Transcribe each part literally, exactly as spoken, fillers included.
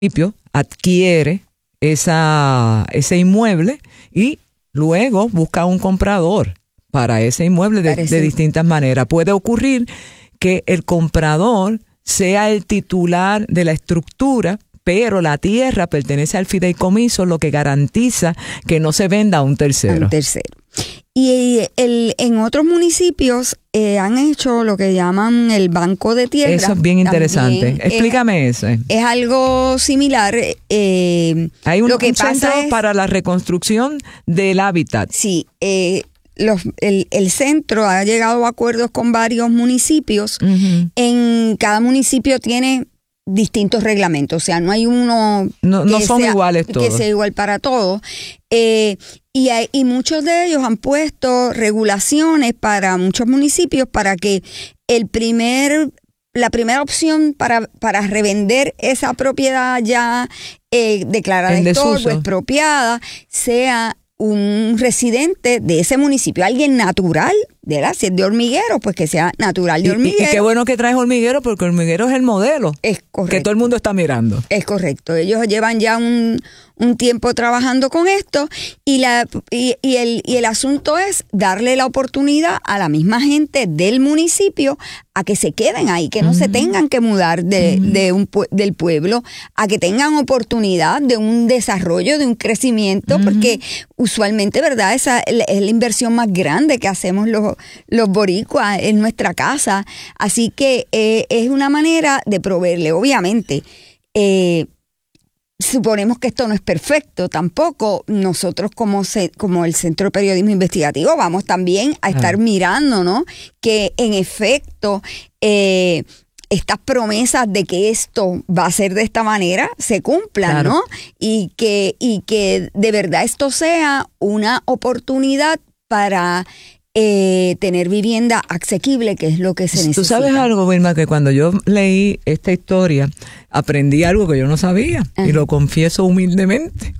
municipio adquiere esa, ese inmueble y luego busca un comprador para ese inmueble de, de distintas maneras. Puede ocurrir que el comprador sea el titular de la estructura, pero la tierra pertenece al fideicomiso, lo que garantiza que no se venda a un tercero. A un tercero. Y el, en otros municipios eh, han hecho lo que llaman el banco de tierra. Eso es bien interesante. También Explícame es, eso. Es algo similar. Eh, Hay un, lo que un pasa centro es, para la reconstrucción del hábitat. Sí, eh, Los, el, el centro ha llegado a acuerdos con varios municipios. Uh-huh. En cada municipio tiene distintos reglamentos, o sea, no hay uno no, que no son sea, iguales todos, que sea igual para todos. Eh, y, hay, y muchos de ellos han puesto regulaciones para muchos municipios para que el primer la primera opción para, para revender esa propiedad ya eh, declarada de estorbo, expropiada, sea un residente de ese municipio, alguien natural, ¿verdad? Si es de Hormiguero, pues que sea natural de Hormiguero. Y, y qué bueno que traes Hormiguero, porque Hormiguero es el modelo. Es correcto. Que todo el mundo está mirando. Es correcto. Ellos llevan ya un, un tiempo trabajando con esto y, la, y, y, el, y el asunto es darle la oportunidad a la misma gente del municipio a que se queden ahí, que no uh-huh. se tengan que mudar de, uh-huh. de un, del pueblo, a que tengan oportunidad de un desarrollo, de un crecimiento, uh-huh. porque usualmente, ¿verdad? Esa es la inversión más grande que hacemos los, los boricuas en nuestra casa. Así que eh, es una manera de proveerle, obviamente. Eh, Suponemos que esto no es perfecto tampoco. Nosotros como, se, como el Centro de Periodismo Investigativo vamos también a estar ah. mirando, ¿no? Que en efecto eh, estas promesas de que esto va a ser de esta manera se cumplan, claro. ¿no? Y que, y que de verdad esto sea una oportunidad para Eh, tener vivienda asequible, que es lo que se necesita. Tú sabes algo, Wilma, que cuando yo leí esta historia aprendí algo que yo no sabía, uh-huh. y lo confieso humildemente.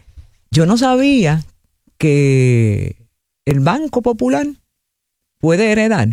Yo no sabía que el Banco Popular puede heredar.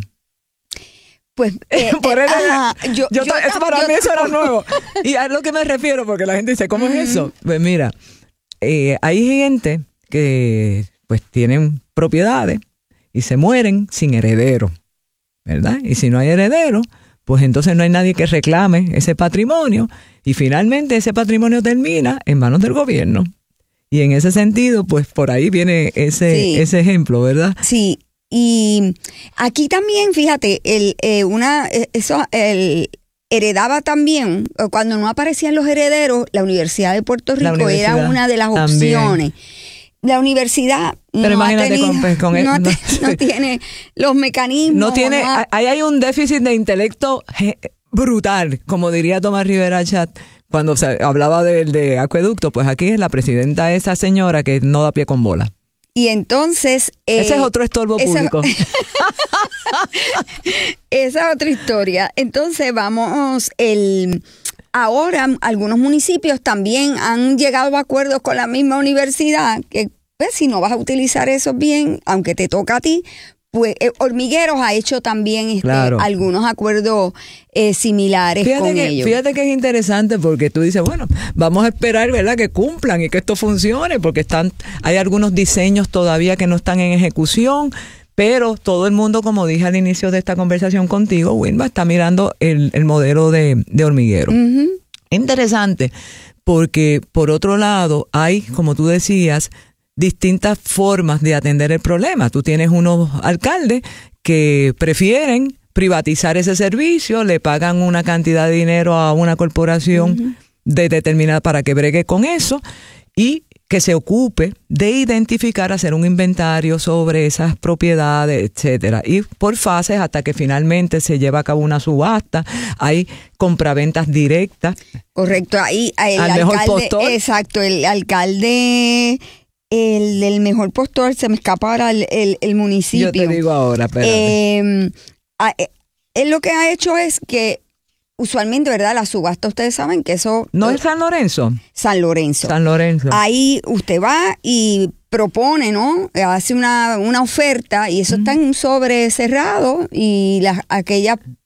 Pues eh, Por eh, eso, ajá, yo, yo, yo, eso para yo, mí eso era nuevo. Y a lo que me refiero, porque la gente dice, ¿cómo uh-huh. es eso? Pues mira, eh, hay gente que pues tienen propiedades y se mueren sin heredero, ¿verdad? Y si no hay heredero, pues entonces no hay nadie que reclame ese patrimonio y finalmente ese patrimonio termina en manos del gobierno. Y en ese sentido, pues por ahí viene ese, sí. ese ejemplo, ¿verdad? Sí, y aquí también, fíjate, el, eh, una, eso, el... heredaba también, cuando no aparecían los herederos, la Universidad de Puerto Rico universidad era una de las también. opciones. La universidad Pero no, imagínate ha tenido, con, con no, el, no, no, no tiene los mecanismos. No tiene, no ha, ahí hay un déficit de intelecto brutal, como diría Tomás Rivera Chat cuando se hablaba de, de acueducto. Pues aquí es la presidenta esa señora que no da pie con bola. Y entonces... Eh, Ese es otro estorbo esa, público. Esa es otra historia. Entonces vamos, el... Ahora algunos municipios también han llegado a acuerdos con la misma universidad que pues, si no vas a utilizar eso bien, aunque te toca a ti, pues eh, Hormigueros ha hecho también este, claro. algunos acuerdos eh, similares fíjate con que, ellos. Fíjate que es interesante porque tú dices, bueno, vamos a esperar, ¿verdad?, que cumplan y que esto funcione, porque están hay algunos diseños todavía que no están en ejecución. Pero todo el mundo, como dije al inicio de esta conversación contigo, Wilma, está mirando el, el modelo de, de Hormiguero. Uh-huh. Interesante, porque por otro lado hay, como tú decías, distintas formas de atender el problema. Tú tienes unos alcaldes que prefieren privatizar ese servicio, le pagan una cantidad de dinero a una corporación uh-huh. de determinada para que bregue con eso y que se ocupe de identificar, hacer un inventario sobre esas propiedades, etcétera. Y por fases hasta que finalmente se lleva a cabo una subasta, hay compraventas directas. Correcto, ahí el al alcalde, mejor postor. Exacto, el alcalde, el, el mejor postor, se me escapa ahora el, el, el municipio. Yo te digo ahora, espérate. Eh, él lo que ha hecho es que usualmente, ¿verdad? La subasta, ustedes saben que eso... ¿No es San Lorenzo? San Lorenzo. San Lorenzo. Ahí usted va y propone, ¿no? Hace una, una oferta y eso uh-huh. está en un sobre cerrado y las aquellas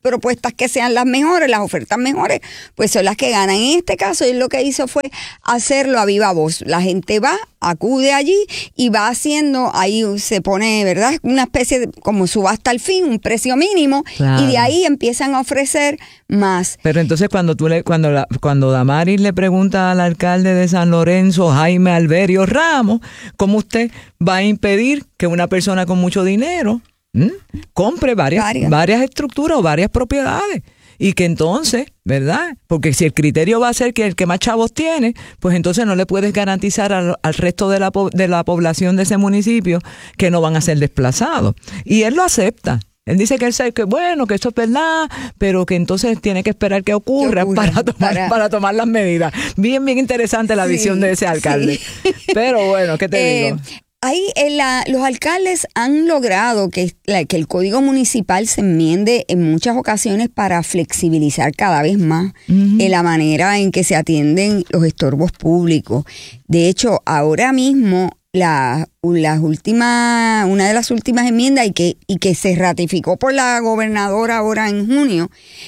propuestas que sean las mejores, las ofertas mejores, pues son las que ganan. En este caso, él lo que hizo fue hacerlo a viva voz. La gente va, acude allí y va haciendo, ahí se pone, ¿verdad? Una especie de, como subasta al fin, un precio mínimo, claro. Y de ahí empiezan a ofrecer más. Pero entonces cuando tú le, cuando la, cuando Damaris le pregunta al alcalde de San Lorenzo, Jaime Alberio Ramos, ¿cómo usted va a impedir que una persona con mucho dinero ¿Mm? compre varias, varias. varias estructuras o varias propiedades? Y que entonces, ¿verdad? Porque si el criterio va a ser que el que más chavos tiene, pues entonces no le puedes garantizar al, al resto de la, de la población de ese municipio que no van a ser desplazados. Y él lo acepta. Él dice que él sabe que bueno, que eso es verdad, pero que entonces tiene que esperar que ocurra, ocurra para, tomar, para... para tomar las medidas. Bien, bien interesante la sí, visión de ese alcalde. Sí. Pero bueno, ¿qué te eh, digo? Ahí en la, los alcaldes han logrado que, la, que el Código Municipal se enmiende en muchas ocasiones para flexibilizar cada vez más uh-huh. en la manera en que se atienden los estorbos públicos. De hecho, ahora mismo la, las últimas, una de las últimas enmiendas y que, y que se ratificó por la gobernadora ahora en junio,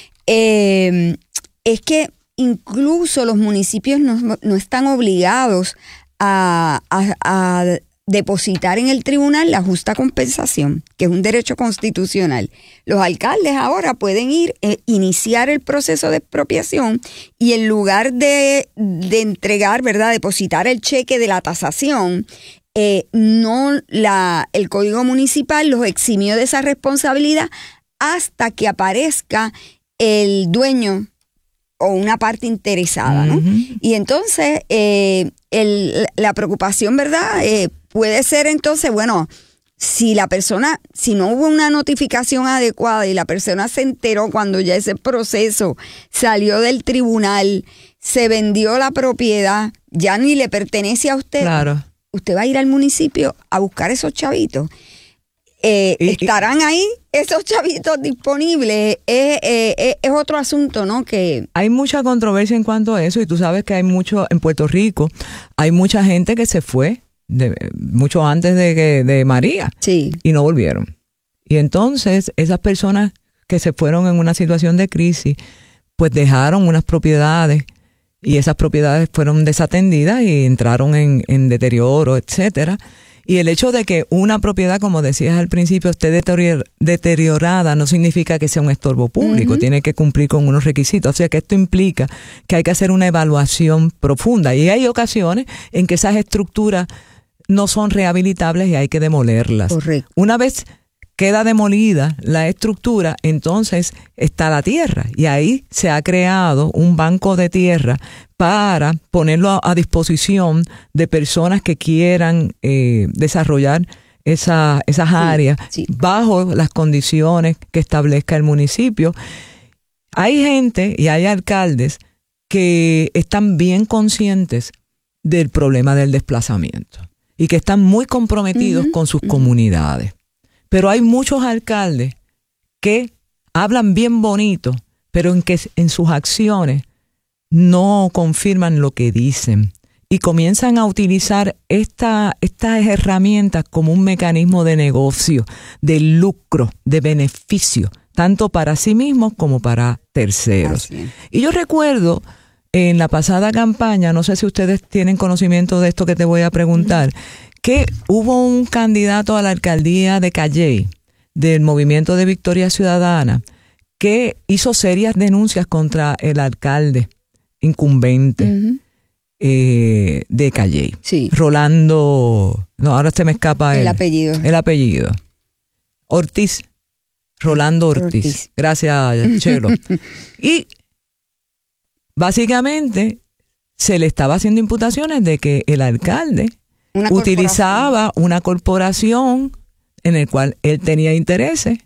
eh, es que incluso los municipios no, no están obligados a, a, a depositar en el tribunal la justa compensación, que es un derecho constitucional. Los alcaldes ahora pueden ir, eh, iniciar el proceso de expropiación y en lugar de, de entregar, ¿verdad?, depositar el cheque de la tasación, eh, no la, el Código Municipal los eximió de esa responsabilidad hasta que aparezca el dueño o una parte interesada, ¿no? Uh-huh. Y entonces eh, el, la preocupación, ¿verdad?, eh, puede ser entonces, bueno, si la persona, si no hubo una notificación adecuada y la persona se enteró cuando ya ese proceso salió del tribunal, se vendió la propiedad, ya ni le pertenece a usted. Claro. Usted va a ir al municipio a buscar esos chavitos. Eh, y, ¿Estarán ahí esos chavitos disponibles? Es, eh, es otro asunto, ¿no? Que hay mucha controversia en cuanto a eso y tú sabes que hay mucho, en Puerto Rico, hay mucha gente que se fue de, mucho antes de, que, de María sí. y no volvieron. Y entonces esas personas que se fueron en una situación de crisis, pues dejaron unas propiedades y esas propiedades fueron desatendidas y entraron en, en deterioro, etcétera. Y el hecho de que una propiedad, como decías al principio, esté deterior, deteriorada no significa que sea un estorbo público, uh-huh. tiene que cumplir con unos requisitos. O sea que esto implica que hay que hacer una evaluación profunda. Y hay ocasiones en que esas estructuras no son rehabilitables y hay que demolerlas. Correcto. Una vez queda demolida la estructura, entonces está la tierra y ahí se ha creado un banco de tierra para ponerlo a, a disposición de personas que quieran eh, desarrollar esa, esas sí, áreas sí. bajo las condiciones que establezca el municipio. Hay gente y hay alcaldes que están bien conscientes del problema del desplazamiento y que están muy comprometidos uh-huh, con sus uh-huh. comunidades. Pero hay muchos alcaldes que hablan bien bonito, pero en que en sus acciones no confirman lo que dicen y comienzan a utilizar esta, estas herramientas como un mecanismo de negocio, de lucro, de beneficio, tanto para sí mismos como para terceros. Y yo recuerdo en la pasada campaña, no sé si ustedes tienen conocimiento de esto que te voy a preguntar, que hubo un candidato a la alcaldía de Calley del Movimiento de Victoria Ciudadana que hizo serias denuncias contra el alcalde incumbente uh-huh. eh, de Calley. Sí. Rolando, no, ahora se me escapa el, el apellido. El apellido. Ortiz. Rolando Ortiz. Ortiz. Gracias, Chelo. Y básicamente se le estaba haciendo imputaciones de que el alcalde Una utilizaba una corporación en el cual él tenía intereses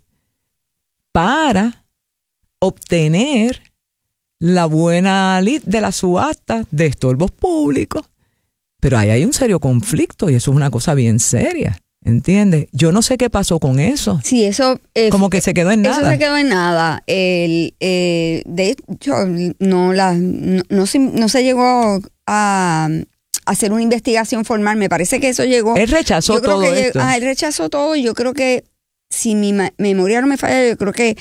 para obtener la buena lid de la subasta de estorbos públicos. Pero ahí hay un serio conflicto y eso es una cosa bien seria, ¿entiendes? Yo no sé qué pasó con eso. Sí, eso... Eh, Como que se quedó en nada. Eso se quedó en nada. El, eh, de hecho, no, la, no, no, se, no se llegó a... hacer una investigación formal, me parece que eso llegó. Él rechazó yo creo todo que esto. Ah, él rechazó todo y yo creo que, si mi ma- memoria no me falla, yo creo que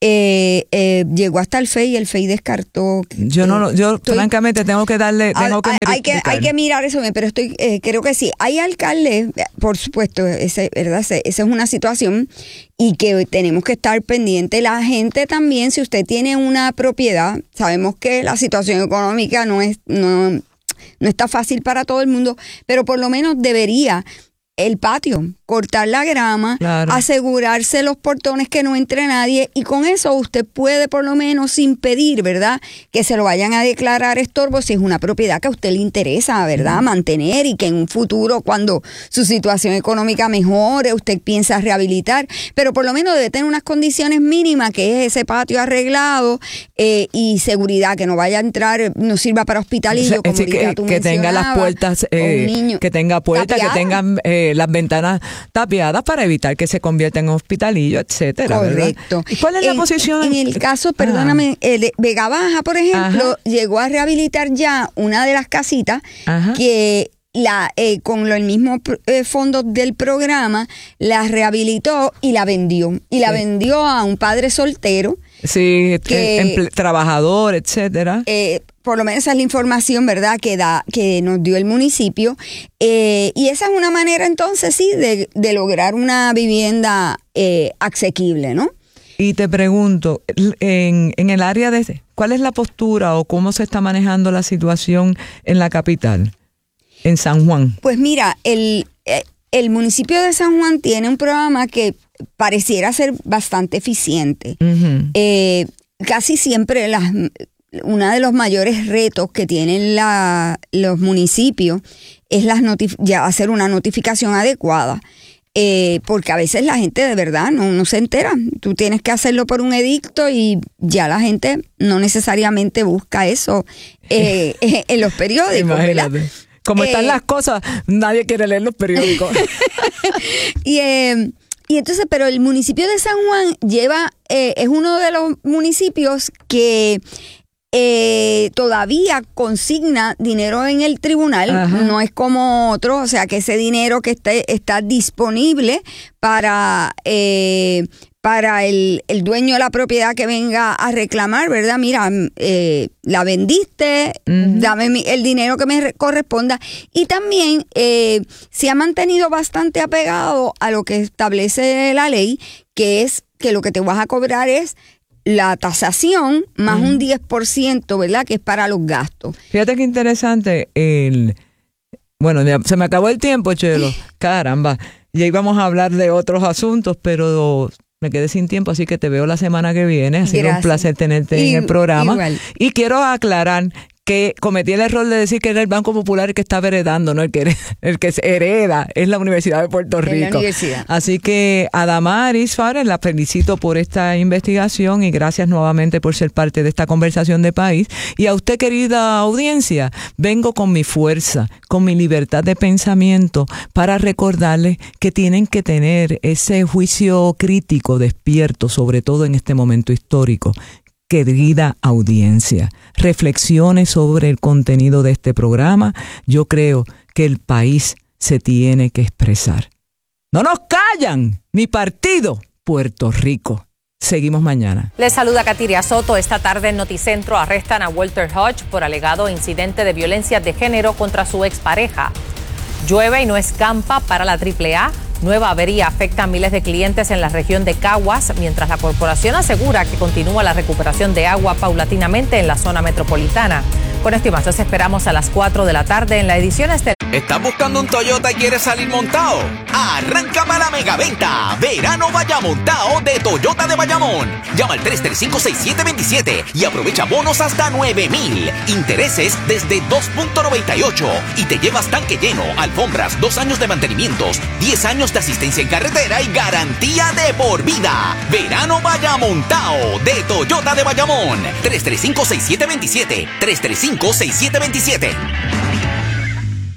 Eh, eh, llegó hasta el F E I y el F E I descartó. Yo no, yo estoy, francamente tengo que darle, tengo que hay, hay que hay que mirar eso bien, pero estoy, eh, creo que sí. Hay alcaldes, por supuesto, ese, verdad, esa es una situación y que tenemos que estar pendientes. La gente también, si usted tiene una propiedad, sabemos que la situación económica no es, no, no está fácil para todo el mundo, pero por lo menos debería el patio, cortar la grama, claro, asegurarse los portones que no entre nadie, y con eso usted puede por lo menos impedir, ¿verdad?, que se lo vayan a declarar estorbo si es una propiedad que a usted le interesa, ¿verdad?, mm. mantener, y que en un futuro, cuando su situación económica mejore, usted piensa rehabilitar, pero por lo menos debe tener unas condiciones mínimas, que es ese patio arreglado eh, y seguridad, que no vaya a entrar, no sirva para hospitalillo, o sea, como que, tú que tenga las puertas, eh, que tenga puertas, tapiada, que tengan eh, las ventanas tapiadas para evitar que se convierta en hospitalillo, etcétera. Correcto. ¿verdad? ¿Y cuál es la en, posición? En el caso, perdóname, eh, de Vega Baja, por ejemplo, Ajá. llegó a rehabilitar ya una de las casitas Ajá. que la eh, con lo, el mismo eh, fondo del programa la rehabilitó y la vendió. Y la sí. vendió a un padre soltero. Sí, que, trabajador, etcétera. Eh, por lo menos esa es la información, ¿verdad?, que da, que nos dio el municipio. Eh, y esa es una manera, entonces, sí, de, de lograr una vivienda eh, asequible, ¿no? Y te pregunto, en, en el área de... ¿cuál es la postura o cómo se está manejando la situación en la capital, en San Juan? Pues mira, el, el municipio de San Juan tiene un programa que pareciera ser bastante eficiente. Uh-huh. Eh, casi siempre las... uno de los mayores retos que tienen la, los municipios es las notif- ya hacer una notificación adecuada, eh, porque a veces la gente de verdad no, no se entera. Tú tienes que hacerlo por un edicto y ya la gente no necesariamente busca eso eh, en los periódicos. Imagínate. ¿Verdad? Como eh, están las cosas, nadie quiere leer los periódicos. y eh, Y entonces, pero el municipio de San Juan lleva, eh, es uno de los municipios que eh, todavía consigna dinero en el tribunal. Ajá. No es como otro, o sea que ese dinero que está, está disponible para... Eh, para el, el dueño de la propiedad que venga a reclamar, ¿verdad? Mira, eh, la vendiste, uh-huh. dame mi, el dinero que me corresponda. Y también eh, se ha mantenido bastante apegado a lo que establece la ley, que es que lo que te vas a cobrar es la tasación más uh-huh. un diez por ciento, ¿verdad?, que es para los gastos. Fíjate qué interesante. El, bueno, ya se me acabó el tiempo, Chelo. Caramba. Ya íbamos a hablar de otros asuntos, pero... me quedé sin tiempo, así que te veo la semana que viene. Ha sido Gracias. un placer tenerte y, en el programa. Igual. Y quiero aclarar que cometí el error de decir que era el Banco Popular el que estaba heredando, no el que, el que se hereda, es la Universidad de Puerto Rico. Es la universidad. Así que a Damaris Fares la felicito por esta investigación y gracias nuevamente por ser parte de esta conversación de país. Y a usted, querida audiencia, vengo con mi fuerza, con mi libertad de pensamiento para recordarles que tienen que tener ese juicio crítico despierto, sobre todo en este momento histórico. Querida audiencia, reflexione sobre el contenido de este programa. Yo creo que el país se tiene que expresar. ¡No nos callan! Mi partido, Puerto Rico. Seguimos mañana. Les saluda Katiria Soto. Esta tarde en Noticentro arrestan a Walter Hodge por alegado incidente de violencia de género contra su expareja. Llueve y no escampa para la triple A. Nueva avería afecta a miles de clientes en la región de Caguas, mientras la corporación asegura que continúa la recuperación de agua paulatinamente en la zona metropolitana. Con esto y más, los esperamos a las cuatro de la tarde en la edición estelar. ¿Estás buscando un Toyota y quieres salir montado? Arranca para la megaventa. Verano vaya montado de Toyota de Bayamón. Llama al tres tres cinco, seis siete dos siete y aprovecha bonos hasta nueve mil. Intereses desde dos punto noventa y ocho. Y te llevas tanque lleno, alfombras, dos años de mantenimientos, diez años de asistencia en carretera y garantía de por vida. Verano vaya montado de Toyota de Bayamón. tres tres cinco, seis siete dos siete. tres tres cinco, seis siete dos siete.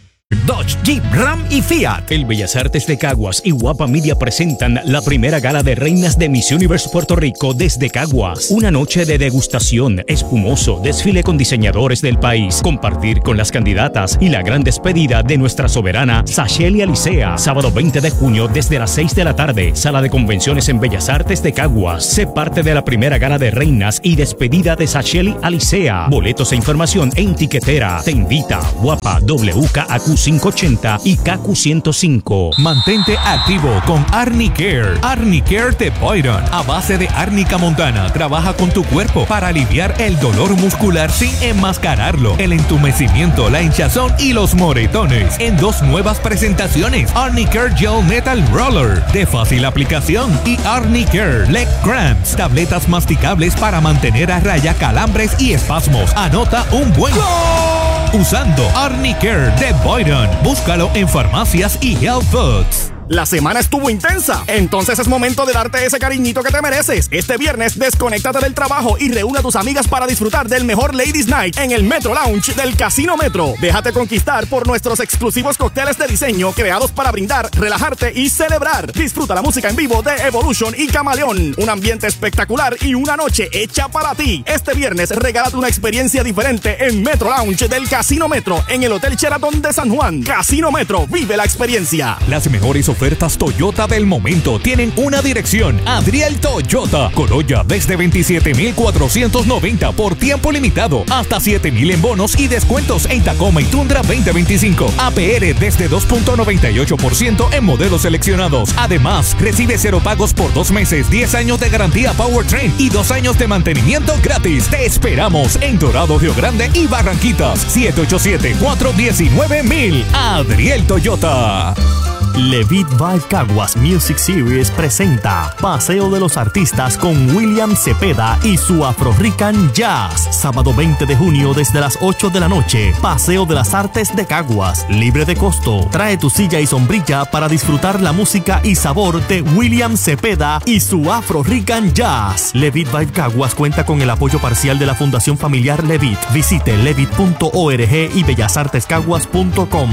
Dodge, Jeep, Ram y Fiat. El Bellas Artes de Caguas y Guapa Media presentan la primera gala de reinas de Miss Universe Puerto Rico desde Caguas. Una noche de degustación, espumoso, desfile con diseñadores del país, compartir con las candidatas y la gran despedida de nuestra soberana Sacheli Alicea. Sábado veinte de junio desde las seis de la tarde, sala de convenciones en Bellas Artes de Caguas. Sé parte de la primera gala de reinas y despedida de Sacheli Alicea. Boletos e información en tiquetera. Te invita Guapa, W K A Q quinientos ochenta y K Q ciento cinco. Mantente activo con Arnicare. Arnicare de Boyron, a base de árnica montana, trabaja con tu cuerpo para aliviar el dolor muscular sin enmascararlo, el entumecimiento, la hinchazón y los moretones. En dos nuevas presentaciones: Arnicare Gel Metal Roller, de fácil aplicación, y Arnicare Leg Cramps, tabletas masticables para mantener a raya calambres y espasmos. Anota un buen ¡Gol! Usando Arnicare de Boyron. Búscalo en farmacias y health foods. La semana estuvo intensa, entonces es momento de darte ese cariñito que te mereces. Este viernes, desconéctate del trabajo y reúne a tus amigas para disfrutar del mejor Ladies Night en el Metro Lounge del Casino Metro. Déjate conquistar por nuestros exclusivos cócteles de diseño creados para brindar, relajarte y celebrar. Disfruta la música en vivo de Evolution y Camaleón, un ambiente espectacular y una noche hecha para ti. Este viernes, regálate una experiencia diferente en Metro Lounge del Casino Metro en el Hotel Sheraton de San Juan. Casino Metro, vive la experiencia. Las mejores ofertas Toyota del momento tienen una dirección: Adriel Toyota. Corolla desde veintisiete mil cuatrocientos noventa por tiempo limitado, hasta siete mil en bonos y descuentos en Tacoma y Tundra veinte veinticinco. A P R desde dos punto noventa y ocho por ciento en modelos seleccionados. Además, recibe cero pagos por dos meses, diez años de garantía Powertrain y dos años de mantenimiento gratis. Te esperamos en Dorado, Río Grande y Barranquitas. siete ocho siete, cuatro uno nueve, mil. Adriel Toyota. Levitt Vibe Caguas Music Series presenta Paseo de los Artistas con William Cepeda y su Afro Rican Jazz. Sábado veinte de junio desde las ocho de la noche. Paseo de las Artes de Caguas, libre de costo. Trae tu silla y sombrilla para disfrutar la música y sabor de William Cepeda y su Afro Rican Jazz. Levitt Vibe Caguas cuenta con el apoyo parcial de la Fundación Familiar Levitt. Visite levitt punto org y bellas artes caguas punto com.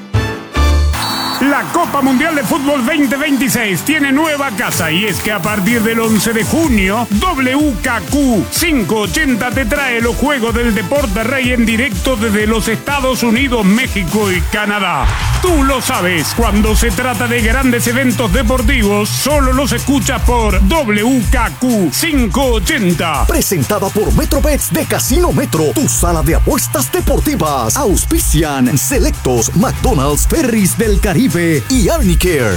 La Copa Mundial de Fútbol veinte veintiséis tiene nueva casa, y es que a partir del once de junio, W K Q quinientos ochenta te trae los Juegos del Deporte Rey en directo desde los Estados Unidos, México y Canadá. Tú lo sabes, cuando se trata de grandes eventos deportivos, solo los escuchas por W K Q quinientos ochenta. Presentada por MetroBets de Casino Metro, tu sala de apuestas deportivas. Auspician Selectos, McDonald's, Ferris del Caribe y Arnicare.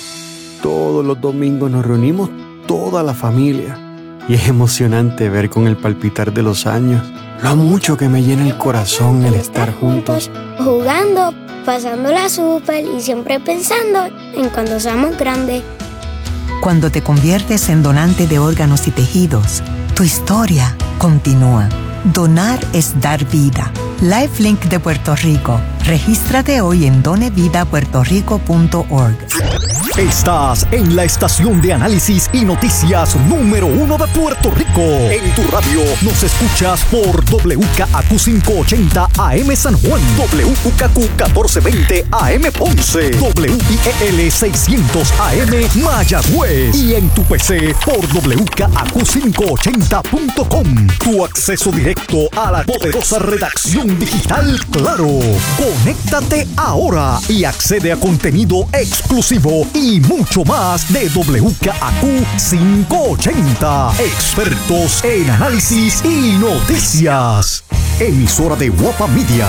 Todos los domingos nos reunimos toda la familia y es emocionante ver con el palpitar de los años lo mucho que me llena el corazón el estar juntos, jugando, pasándola súper y siempre pensando en cuando seamos grandes. Cuando te conviertes en donante de órganos y tejidos, tu historia continúa. Donar es dar vida. LifeLink de Puerto Rico. Regístrate hoy en done vida puerto rico punto org. Estás en la estación de análisis y noticias número uno de Puerto Rico. En tu radio nos escuchas por W K A Q quinientos ochenta A M San Juan, W K Q catorce veinte A M Ponce, W I E L seiscientos A M Mayagüez y en tu P C por W K A Q quinientos ochenta punto com. Tu acceso directo a la poderosa redacción digital Claro. Conéctate ahora y accede a contenido exclusivo y mucho más de W K A Q quinientos ochenta. Expertos en análisis y noticias. Emisora de Guapa Media.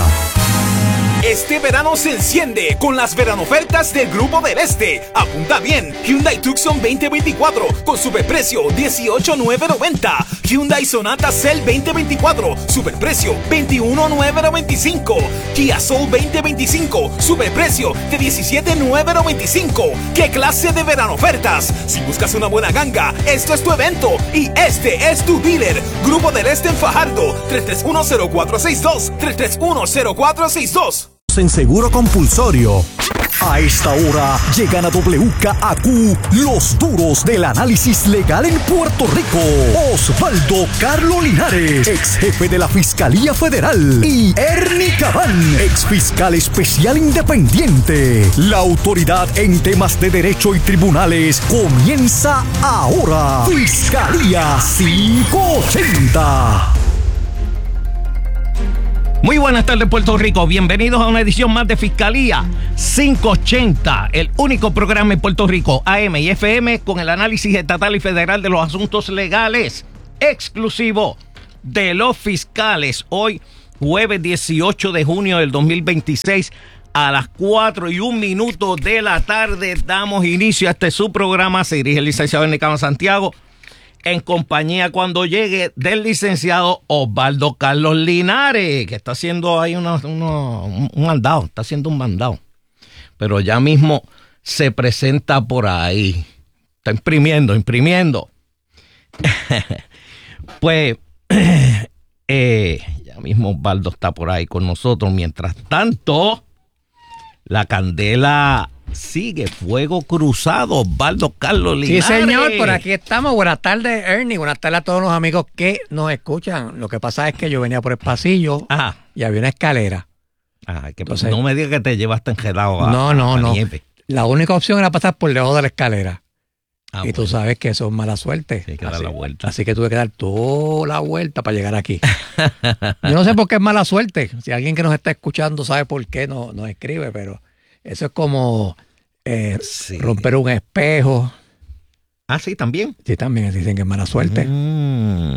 Este verano se enciende con las veranofertas del Grupo del Este. Apunta bien: Hyundai Tucson veinte veinticuatro con superprecio dieciocho mil novecientos noventa. Hyundai Sonata Cell veinte veinticuatro, superprecio veintiuno mil novecientos noventa y cinco. Kia Soul veinte veinticinco, superprecio de diecisiete mil novecientos noventa y cinco. ¿Qué clase de veranofertas? Si buscas una buena ganga, esto es tu evento y este es tu dealer. Grupo del Este en Fajardo, tres tres uno cero cuatro seis dos, tres tres uno cero cuatro seis dos. En Seguro Compulsorio. A esta hora llegan a W K A Q los duros del análisis legal en Puerto Rico. Osvaldo Carlos Linares, ex jefe de la Fiscalía Federal, y Ernie Cabán, ex fiscal especial independiente. La autoridad en temas de derecho y tribunales comienza ahora. Fiscalía quinientos ochenta. Muy buenas tardes, Puerto Rico. Bienvenidos a una edición más de Fiscalía quinientos ochenta, el único programa en Puerto Rico, A M y F M, con el análisis estatal y federal de los asuntos legales, exclusivo de los fiscales. Hoy, jueves dieciocho de junio del dos mil veintiséis, a las cuatro y un minuto de la tarde, damos inicio a este su programa. Se dirige el licenciado Ernie Cabán Santiago, en compañía, cuando llegue, del licenciado Osvaldo Carlos Linares, que está haciendo ahí uno, uno, un mandado, está haciendo un mandado. Pero ya mismo se presenta por ahí. Está imprimiendo, imprimiendo. Pues, eh, ya mismo Osvaldo está por ahí con nosotros. Mientras tanto, la candela sigue, fuego cruzado. Osvaldo Carlos Linares. Sí, señor, por aquí estamos. Buenas tardes, Ernie. Buenas tardes a todos los amigos que nos escuchan. Lo que pasa es que yo venía por el pasillo. Ajá. Y había una escalera. Ajá, que Entonces, no me digas que te llevaste enredado a, no, no, a no. nieve. La única opción era pasar por debajo de la escalera. Ah, y bueno, tú sabes que eso es mala suerte. Sí, hay que dar la vuelta. Así que tuve que dar toda la vuelta para llegar aquí. Yo no sé por qué es mala suerte. Si alguien que nos está escuchando sabe por qué, no, nos escribe, pero eso es como eh, sí. romper un espejo. Ah, sí, también. Sí, también dicen que es mala suerte. Mm.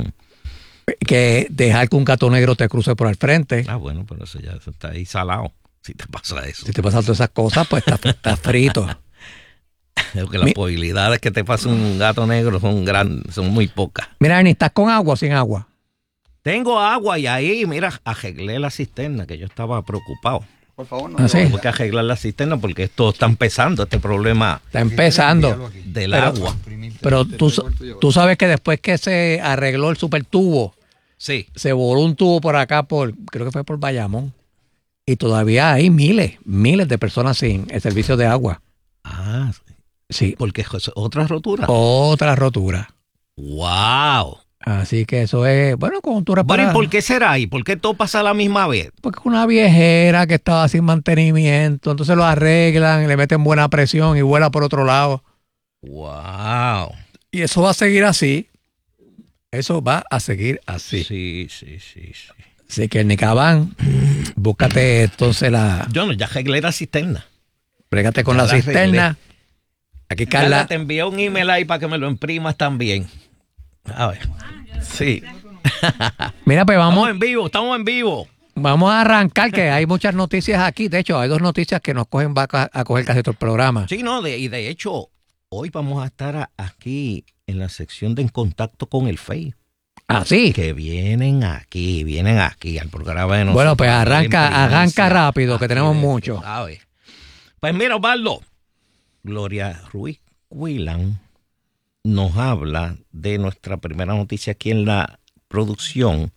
Que dejar que un gato negro te cruce por el frente. Ah, bueno, pero eso ya eso está ahí salado. Si te pasa eso. Si te pasan todas esas cosas, pues estás está frito. Porque las Mi... posibilidades que te pase un gato negro son grandes, son muy pocas. Mira, Ernie, ¿estás con agua o sin agua? Tengo agua y ahí, mira, arreglé la cisterna, que yo estaba preocupado. Por favor, no. ¿Ah, sí? Tengo que arreglar la cisterna porque esto está empezando, este problema. Está empezando. Del pero, agua. Pero tú, tú sabes que después que se arregló el supertubo, sí, se voló un tubo por acá, por creo que fue por Bayamón. Y todavía hay miles, miles de personas sin el servicio de agua. Ah, sí. Porque es otra rotura. Otra rotura. ¡Wow! Así que eso es, bueno, como tú reparas. Bueno, ¿y por qué será ahí? ¿Por qué todo pasa a la misma vez? Porque es una viejera que estaba sin mantenimiento, entonces lo arreglan, le meten buena presión y vuela por otro lado. ¡Wow! Y eso va a seguir así. Eso va a seguir así. Sí, sí, sí, sí. Así que, Ernie Cabán, búscate entonces la... Yo no, ya arreglé la cisterna. Prégate con ya la, la cisterna. Aquí Carla... Carla, te envié un email ahí para que me lo imprimas también. A ver. Sí. Mira, pues vamos... Estamos en vivo, estamos en vivo. Vamos a arrancar, que hay muchas noticias aquí. De hecho, hay dos noticias que nos cogen va a, a coger casi todo el programa. Sí, no, de, y de hecho, hoy vamos a estar a, aquí en la sección de En Contacto con el F E I. ¿Ah, sí? Que vienen aquí, vienen aquí al programa de nosotros. Bueno, pues arranca, arranca rápido, que tenemos mucho. ¿Sabes? Pues mira, Osvaldo, Gloria Ruiz Quillan nos habla de nuestra primera noticia aquí en la producción,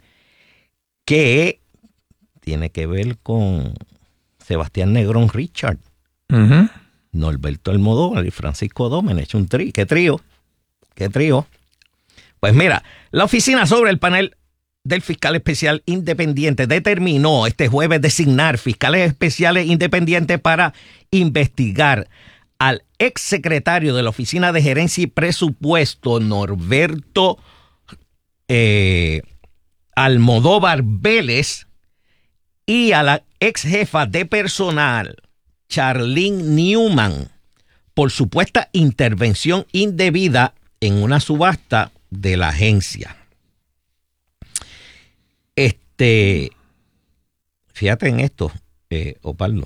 que tiene que ver con Sebastián Negrón Richard, uh-huh. Norberto Almodóvar y Francisco Domenech. Un trío. ¿Qué trío? ¿Qué trío? Pues mira, la oficina sobre el panel del fiscal especial independiente determinó este jueves designar fiscales especiales independientes para investigar al exsecretario de la Oficina de Gerencia y Presupuesto, Norberto eh, Almodóvar Vélez, y a la ex jefa de personal, Charlene Newman, por supuesta intervención indebida en una subasta de la agencia. Este, fíjate en esto, eh, Osvaldo.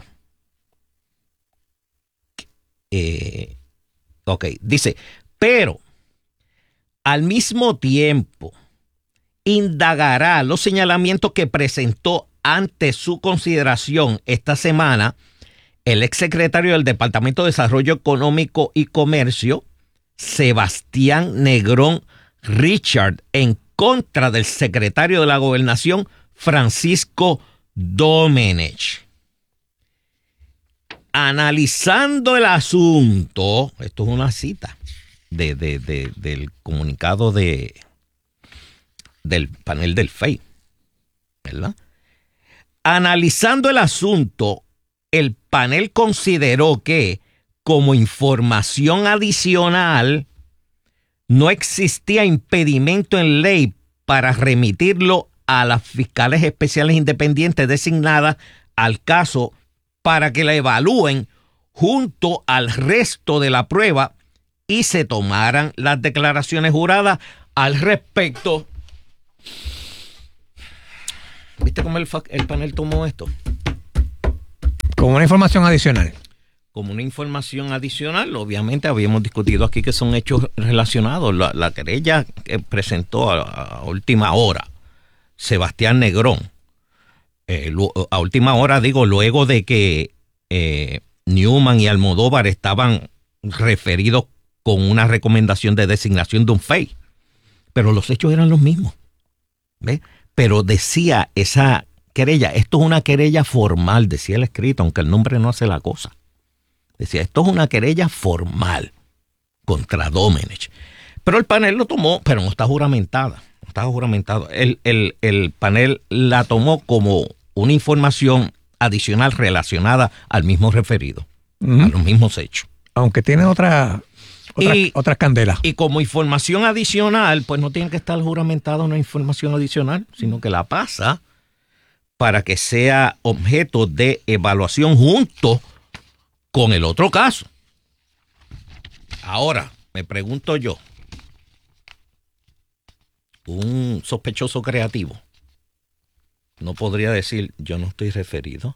Eh, ok, dice, pero al mismo tiempo indagará los señalamientos que presentó ante su consideración esta semana el exsecretario del Departamento de Desarrollo Económico y Comercio, Sebastián Negrón Richard, en contra del secretario de la Gobernación, Francisco Domenech. analizando el asunto, esto es una cita de, de, de, del comunicado de, del panel del F E I, ¿verdad? Analizando el asunto, el panel consideró que, como información adicional, no existía impedimento en ley para remitirlo a las fiscales especiales independientes designadas al caso para que la evalúen junto al resto de la prueba y se tomaran las declaraciones juradas al respecto. ¿Viste cómo el, el panel tomó esto? Como una información adicional. Como una información adicional, obviamente habíamos discutido aquí que son hechos relacionados. La, la querella que presentó a, a última hora Sebastián Negrón, eh, lo, a última hora digo, luego de que eh, Newman y Almodóvar estaban referidos con una recomendación de designación de un F E I, pero los hechos eran los mismos, ¿ves? Pero decía esa querella, esto es una querella formal, decía el escrito, aunque el nombre no hace la cosa. Decía, esto es una querella formal contra Domenech. Pero el panel lo tomó, pero no está juramentada. No está juramentado. El, el, el panel la tomó como una información adicional relacionada al mismo referido, uh-huh. a los mismos hechos. Aunque tiene otra, otra, y, otras candelas. Y como información adicional, pues no tiene que estar juramentada una información adicional, sino que la pasa para que sea objeto de evaluación junto con el otro caso. Ahora, me pregunto yo, un sospechoso creativo no podría decir, yo no estoy referido.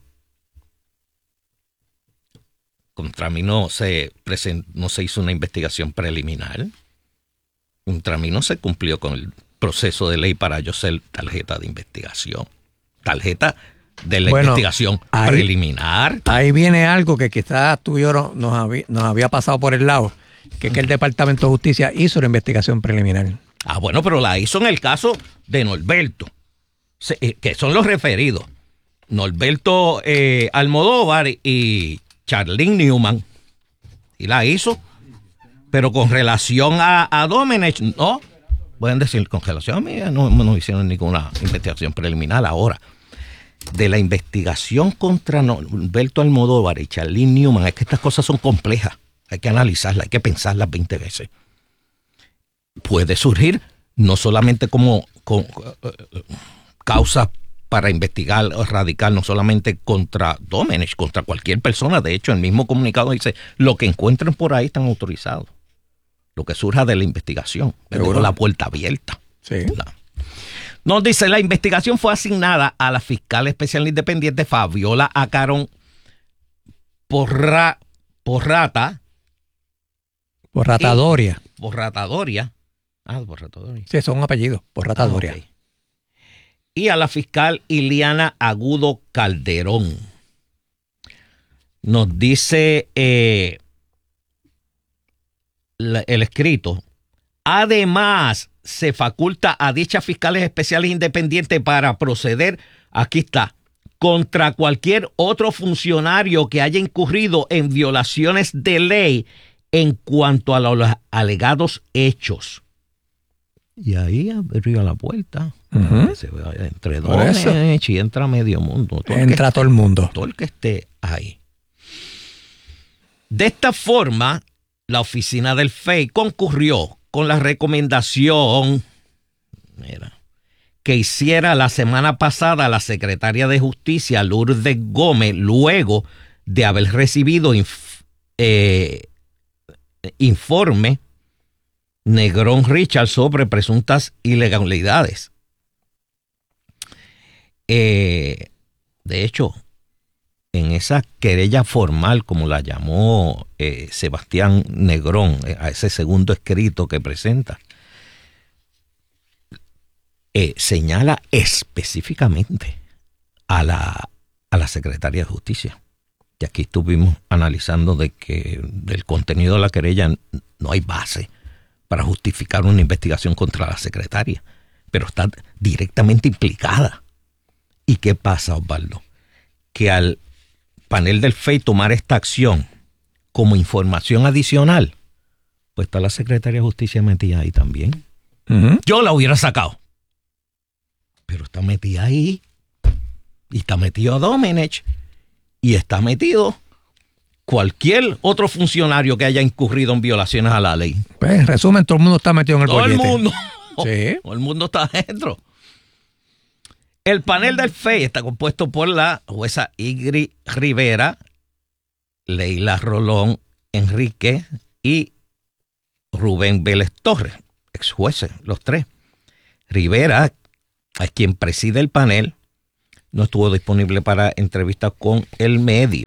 Contra mí no se, present, no se hizo una investigación preliminar. Contra mí no se cumplió con el proceso de ley para yo ser tarjeta de investigación. Tarjeta de la bueno, investigación ahí, preliminar. Ahí viene algo que quizás tú y yo no, nos, había, nos había pasado por el lado, que es que el Departamento de Justicia hizo la investigación preliminar. Ah, bueno, pero la hizo en el caso de Norberto, que son los referidos. Norberto eh, Almodóvar y Charlene Newman. Y la hizo. Pero con relación a, a Domenech, no. Pueden decir, con relación a mí, no, no hicieron ninguna investigación preliminar ahora. De la investigación contra Norberto Almodóvar y Charlene Newman, es que estas cosas son complejas. Hay que analizarlas, hay que pensarlas veinte veces. Puede surgir no solamente como, como uh, causa para investigar o erradicar, no solamente contra Domenech, contra cualquier persona. De hecho, el mismo comunicado dice, lo que encuentren por ahí están autorizados. Lo que surja de la investigación. Pero bueno, la puerta abierta. Sí. No. Nos dice, la investigación fue asignada a la fiscal especial independiente Fabiola Acarón Porra, Porrata. Porratadoria. Y, Porratadoria. Ah, Porratadoria. Sí, son apellidos. Porratadoria. Ah, okay. Y a la fiscal Iliana Agudo Calderón. Nos dice eh, la, el escrito. Además, se faculta a dichas fiscales especiales independientes para proceder, aquí está, contra cualquier otro funcionario que haya incurrido en violaciones de ley en cuanto a los alegados hechos. Y ahí abrió la puerta. Uh-huh. Se ve entre dos y entra medio mundo. Todo entra que, todo el mundo. Todo el que esté ahí. De esta forma, la oficina del F E I concurrió con la recomendación mira, que hiciera la semana pasada la secretaria de Justicia, Lourdes Gómez, luego de haber recibido inf, eh, informe Negrón Richard sobre presuntas ilegalidades. Eh, de hecho, en esa querella formal, como la llamó eh, Sebastián Negrón, eh, a ese segundo escrito que presenta, eh, señala específicamente a la, a la Secretaría de Justicia. Y aquí estuvimos analizando de que del contenido de la querella no hay base para justificar una investigación contra la secretaria, pero está directamente implicada. ¿Y qué pasa, Osvaldo? Que al panel del F E I tomara esta acción como información adicional, pues está la Secretaría de Justicia metida ahí también. Uh-huh. Yo la hubiera sacado. Pero está metida ahí. Y está metido Domenech. Y está metido cualquier otro funcionario que haya incurrido en violaciones a la ley. Pues, en resumen, todo el mundo está metido en el Todo bollete. el mundo. Sí. Todo el mundo está adentro. El panel del F E I está compuesto por la jueza Igri Rivera, Leila Rolón Enrique y Rubén Vélez Torres, ex jueces, los tres. Rivera, a quien preside el panel, no estuvo disponible para entrevistas con el medio.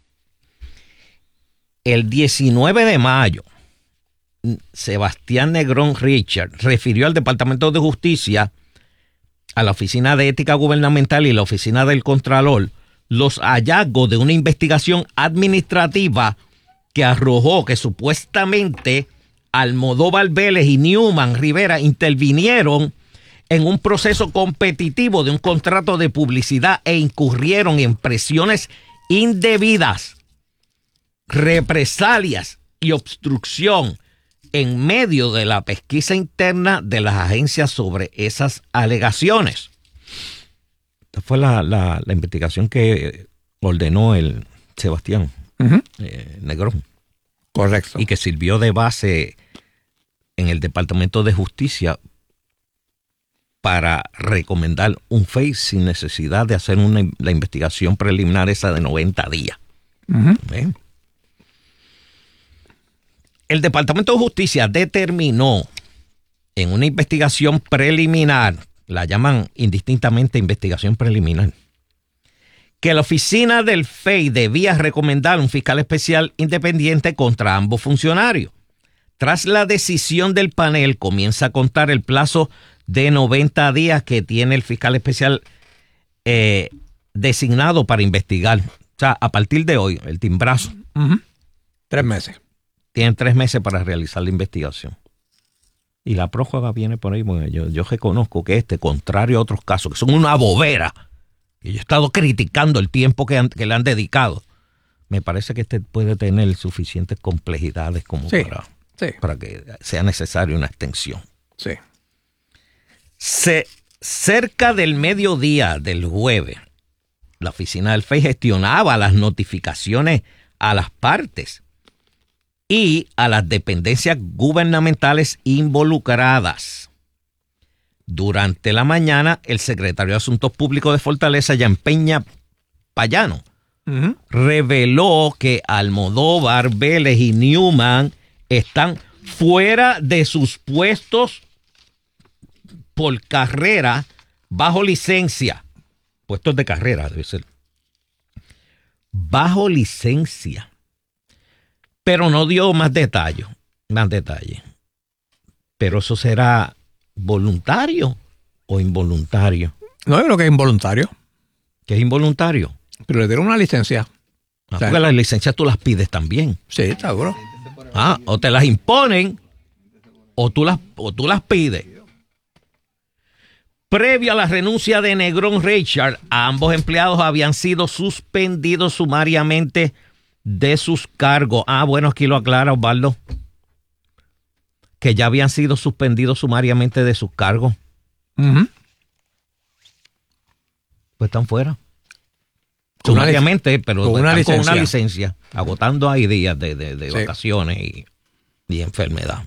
El diecinueve de mayo, Sebastián Negrón Richard refirió al Departamento de Justicia, a la Oficina de Ética Gubernamental y la Oficina del Contralor, los hallazgos de una investigación administrativa que arrojó que supuestamente Almodóvar Vélez y Newman Rivera intervinieron en un proceso competitivo de un contrato de publicidad e incurrieron en presiones indebidas, represalias y obstrucción en medio de la pesquisa interna de las agencias sobre esas alegaciones. Esta fue la, la, la investigación que ordenó el Sebastián uh-huh. eh, Negrón. Correcto. Y que sirvió de base en el Departamento de Justicia para recomendar un F E I sin necesidad de hacer una, la investigación preliminar esa de noventa días. Uh-huh. ¿Eh? El Departamento de Justicia determinó en una investigación preliminar, la llaman indistintamente investigación preliminar, que la oficina del F E I debía recomendar un fiscal especial independiente contra ambos funcionarios. Tras la decisión del panel, comienza a contar el plazo de noventa días que tiene el fiscal especial eh, designado para investigar. O sea, a partir de hoy, el timbrazo. Uh-huh. Tres meses. Tienen tres meses para realizar la investigación. Y la prófuga viene por ahí. Bueno, yo, yo reconozco que este, contrario a otros casos, que son una bobera, y yo he estado criticando el tiempo que, han, que le han dedicado, me parece que este puede tener suficientes complejidades como sí, para, sí. para que sea necesaria una extensión. Sí. Se, cerca del mediodía del jueves, la oficina del F E I gestionaba las notificaciones a las partes y a las dependencias gubernamentales involucradas. Durante la mañana, el secretario de Asuntos Públicos de Fortaleza, Jean Peña Payano, uh-huh. reveló que Almodóvar, Vélez y Newman están fuera de sus puestos por carrera bajo licencia. Puestos de carrera, debe ser. Bajo licencia. Pero no dio más detalles, más detalles. Pero eso será voluntario o involuntario. No, yo creo que es involuntario. ¿Qué es involuntario? Pero le dieron una licencia. Ah, o sea, porque las licencias tú las pides también. Sí, seguro. Ah, o te las imponen o tú las, o tú las pides. Previo a la renuncia de Negrón Richard, ambos empleados habían sido suspendidos sumariamente de sus cargos. Ah, bueno, aquí lo aclara Osvaldo. Que ya habían sido suspendidos sumariamente de sus cargos. Uh-huh. Pues están fuera. Sumariamente, pero con una, están licencia. con una licencia, agotando ahí días de, de, de sí. vacaciones y, y enfermedad.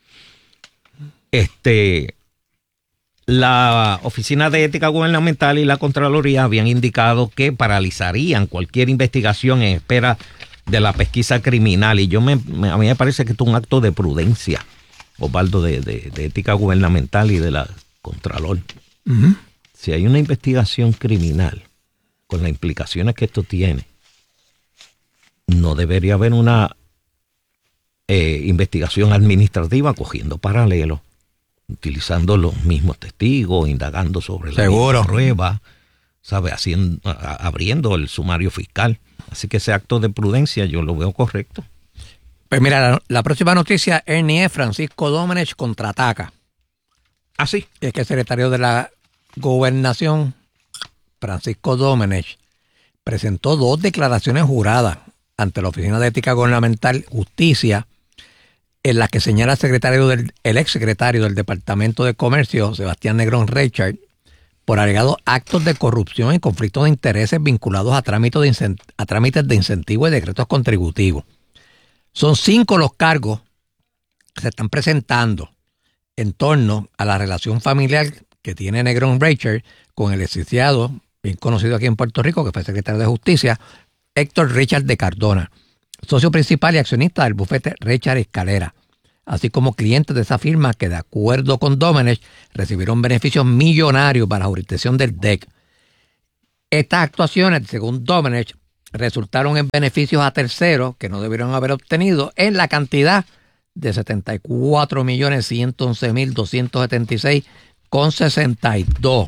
Este, la Oficina de Ética Gubernamental y la Contraloría habían indicado que paralizarían cualquier investigación en espera de la pesquisa criminal. Y yo me, me a mí me parece que esto es un acto de prudencia, Osvaldo, de, de, de ética gubernamental y de la Contralor. Uh-huh. Si hay una investigación criminal con las implicaciones que esto tiene, no debería haber una eh, investigación administrativa cogiendo paralelo, utilizando los mismos testigos, indagando sobre la prueba, ¿sabe? Haciendo, a, abriendo el sumario fiscal. Así que ese acto de prudencia yo lo veo correcto. Pues mira, la, la próxima noticia, Ernie Francisco Domenech contraataca. ¿Ah, sí? Es que el secretario de la Gobernación, Francisco Domenech, presentó dos declaraciones juradas ante la Oficina de Ética Gubernamental Justicia, en las que señala el secretario del, el exsecretario del Departamento de Comercio, Sebastián Negrón Reichard, por alegados actos de corrupción y conflictos de intereses vinculados a trámites de, incent- a trámites de incentivos y decretos contributivos. Son cinco los cargos que se están presentando en torno a la relación familiar que tiene Negrón Reichard con el licenciado, bien conocido aquí en Puerto Rico, que fue secretario de Justicia, Héctor Richard de Cardona, socio principal y accionista del bufete Richard Escalera, así como clientes de esa firma que, de acuerdo con Domenech, recibieron beneficios millonarios para la jurisdicción del D E C. Estas actuaciones, según Domenech, resultaron en beneficios a terceros que no debieron haber obtenido en la cantidad de setenta y cuatro millones ciento once mil doscientos setenta y seis con sesenta y dos.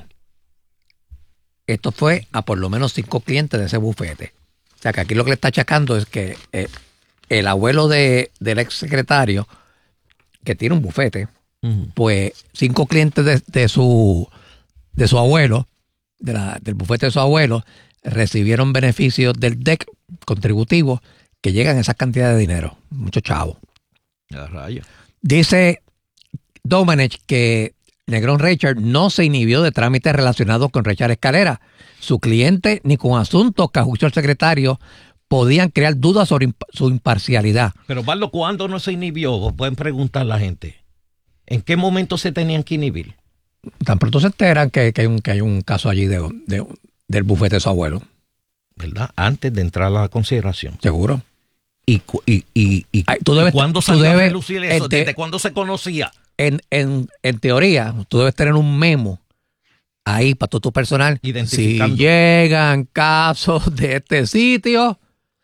Esto fue a por lo menos cinco clientes de ese bufete. O sea que aquí lo que le está achacando es que eh, el abuelo de, del ex secretario, que tiene un bufete, uh-huh. pues cinco clientes de, de su de su abuelo, de la, del bufete de su abuelo, recibieron beneficios del D E C contributivos que llegan a esas cantidades de dinero. Mucho chavo. A raya. Dice Domenech que Negrón Richard no se inhibió de trámites relacionados con Richard Escalera. Su cliente ni con asuntos que a juicio del secretario podían crear dudas sobre imp- su imparcialidad. Pero, Pablo, ¿cuándo no se inhibió? Pueden preguntar la gente. ¿En qué momento se tenían que inhibir? Tan pronto se enteran que, que, hay, un, que hay un caso allí de, de, del bufete de su abuelo. ¿Verdad? Antes de entrar a la consideración. Seguro. ¿Y, y, y, y, Ay, tú debes, ¿y cuándo tú salió debes, a relucir eso? te, ¿Desde cuándo se conocía? En, en, en teoría, tú debes tener un memo ahí para todo tu personal. Identificando. Si llegan casos de este sitio,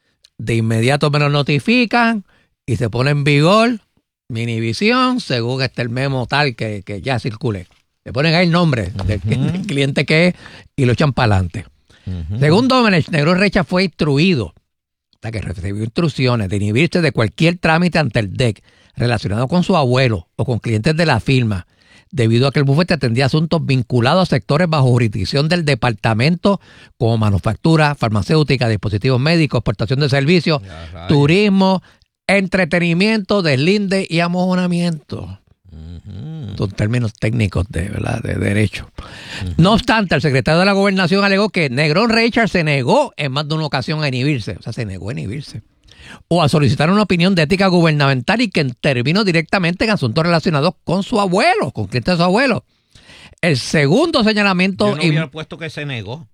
de inmediato me lo notifican y se pone en vigor mi inhibición según este el memo tal que, que ya circule. Le ponen ahí el nombre uh-huh. del, del cliente que es y lo echan para adelante. Uh-huh. Según Domenech, Negrón Richard fue instruido, hasta que recibió instrucciones de inhibirse de cualquier trámite ante el D E C relacionado con su abuelo o con clientes de la firma, debido a que el bufete atendía asuntos vinculados a sectores bajo jurisdicción del departamento como manufactura, farmacéutica, dispositivos médicos, exportación de servicios, turismo, entretenimiento, deslinde y amojonamiento. Uh-huh. Son términos técnicos de, ¿verdad? de derecho. Uh-huh. No obstante, el secretario de la Gobernación alegó que Negrón Richard se negó en más de una ocasión a inhibirse, o sea, se negó a inhibirse, o a solicitar una opinión de ética gubernamental y que intervino directamente en asuntos relacionados con su abuelo, con clientes de su abuelo. El segundo señalamiento... Yo no hubiera puesto que se negó.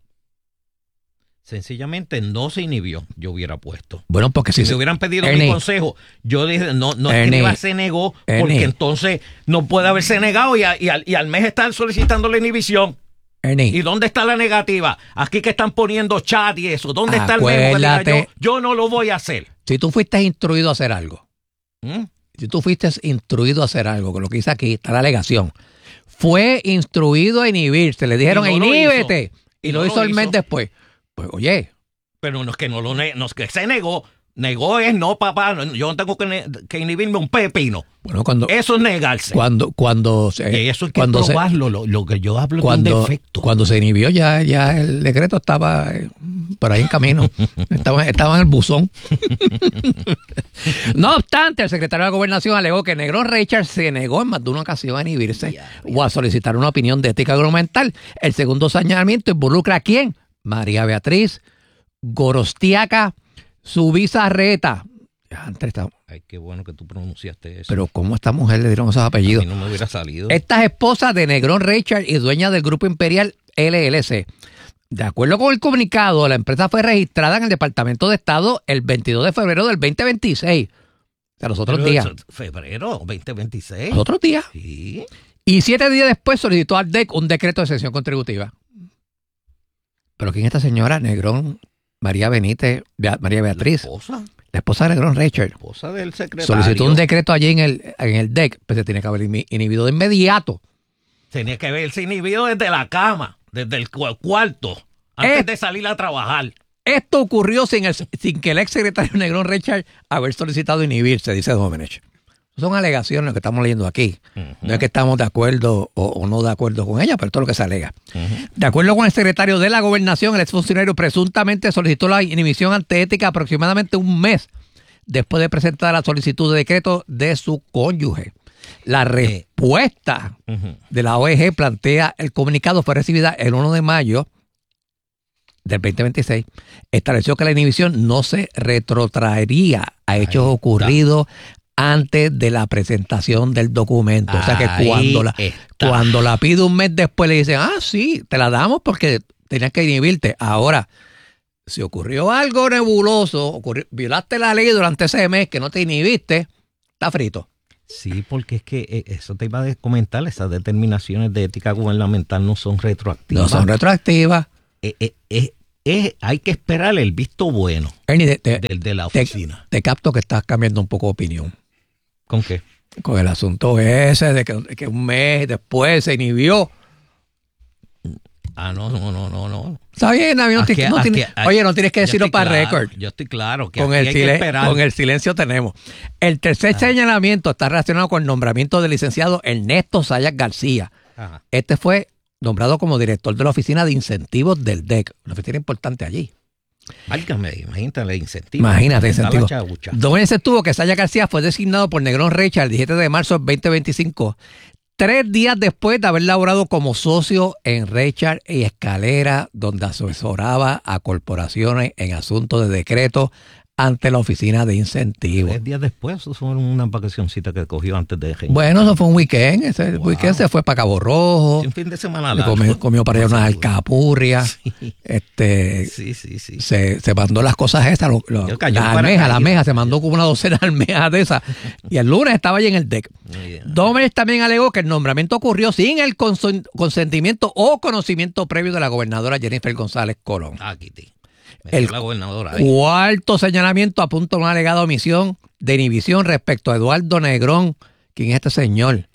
Sencillamente no se inhibió, yo hubiera puesto. Bueno, porque si si se hubieran pedido Ernie, mi consejo, yo dije, no, no Ernie, escriba se negó, Ernie, porque entonces no puede haberse negado y, a, y, al, y al mes estar solicitando la inhibición. Ernie, ¿Y dónde está la negativa? Aquí que están poniendo chat y eso. ¿Dónde está el memo que diga yo, yo no lo voy a hacer? Si tú fuiste instruido a hacer algo, ¿Mm? si tú fuiste instruido a hacer algo, con lo que dice aquí, está la alegación, fue instruido a inhibirse, le dijeron y no inhíbete, y y no lo hizo lo el mes hizo. después. Pues oye. Pero no es que no lo ne- no es que se negó. Negó es no, papá. No, yo no tengo que, ne- que inhibirme un pepino. Bueno, cuando. Eso es negarse. Cuando. cuando se, y eso hay que cuando probarlo. Se, lo, lo que yo hablo cuando, es un defecto. Cuando se inhibió, ya, ya el decreto estaba eh, por ahí en camino. estaba, estaba en el buzón. No obstante, el secretario de la Gobernación alegó que Negrón Richard se negó en más de una ocasión a inhibirse yeah, yeah. o a solicitar una opinión de ética gubernamental. El segundo señalamiento involucra a quién? María Beatriz Gorostiaca Subizarreta. Ay, qué bueno que tú pronunciaste eso. Pero ¿cómo a esta mujer le dieron esos apellidos? A mí no me hubiera salido. Esta es esposa de Negrón Richard y dueña del Grupo Imperial L L C. De acuerdo con el comunicado, la empresa fue registrada en el Departamento de Estado el veintidós de febrero del veinte veintiséis. O sea, los otros Pero días. ¿Febrero veinte veintiséis? Los otros días. Sí. Y siete días después solicitó al D E C un decreto de exención contributiva. Pero ¿quién es esta señora? Negrón María Benítez, Bea, María Beatriz. La esposa. La esposa de Negrón Richard. La esposa del secretario. Solicitó un decreto allí en el, en el D E C, pues se tiene que haber inhibido de inmediato. Tenía que haberse inhibido desde la cama, desde el cuarto, antes eh, de salir a trabajar. Esto ocurrió sin, el, sin que el ex secretario Negrón Richard haber solicitado inhibirse, dice Domenech. Son alegaciones lo que estamos leyendo aquí. Uh-huh. No es que estamos de acuerdo o, o no de acuerdo con ella, pero todo lo que se alega. Uh-huh. De acuerdo con el secretario de la Gobernación, el exfuncionario presuntamente solicitó la inhibición ante ética aproximadamente un mes después de presentar la solicitud de decreto de su cónyuge. La respuesta uh-huh. de la O E G plantea el comunicado fue recibida el primero de mayo del veinte veintiséis. Estableció que la inhibición no se retrotraería a hechos Ahí ocurridos está. antes de la presentación del documento. Ahí o sea que cuando la, cuando la pide un mes después le dicen, ah, sí, te la damos porque tenías que inhibirte. Ahora, si ocurrió algo nebuloso, ocurrió, violaste la ley durante ese mes que no te inhibiste, está frito. Sí, porque es que eso te iba a comentar, esas determinaciones de ética gubernamental no son retroactivas. No son retroactivas. Eh, eh, eh, eh, hay que esperar el visto bueno Ernie, de, de, de, de la oficina. Te, te capto que estás cambiando un poco de opinión. ¿Con qué? Con el asunto ese de que, de que un mes después se inhibió. Ah, no, no, no, no, no. Está bien, no, no, que, no tiene, que, oye, no tienes que decirlo para claro, récord. Yo estoy claro que con aquí el, hay silen- que esperar. con el silencio tenemos. El tercer ah. señalamiento está relacionado con el nombramiento del licenciado Ernesto Sayas García. Ajá. Este fue nombrado como director de la Oficina de Incentivos del D E C, una oficina importante allí. Válgame, imagínate el incentivo. Imagínate, incentivo. Donde se estuvo que Sayas García fue designado por Negrón Recha el diecisiete de marzo del veinte veinticinco, tres días después de haber laborado como socio en Richard y Escalera, donde asesoraba a corporaciones en asuntos de decreto ante la Oficina de Incentivos. Tres días después, eso fue una vacacioncita que cogió antes de... Bueno, eso fue un weekend. Ese wow. weekend se fue para Cabo Rojo. Un fin de semana largo. Comió, comió para allá unas alcapurrias. Sí. Este, sí, sí, sí. Se, se mandó las cosas estas. Lo, lo, la almeja, la almeja. Se mandó como una docena de almejas de esas. Y el lunes estaba allí en el D E C. Domenech también alegó que el nombramiento ocurrió sin el cons- consentimiento o conocimiento previo de la gobernadora Jennifer González Colón. Ah, Kitty. El cuarto señalamiento apunta a una alegada omisión de inhibición respecto a Eduardo Negrón. ¿Quién es este señor?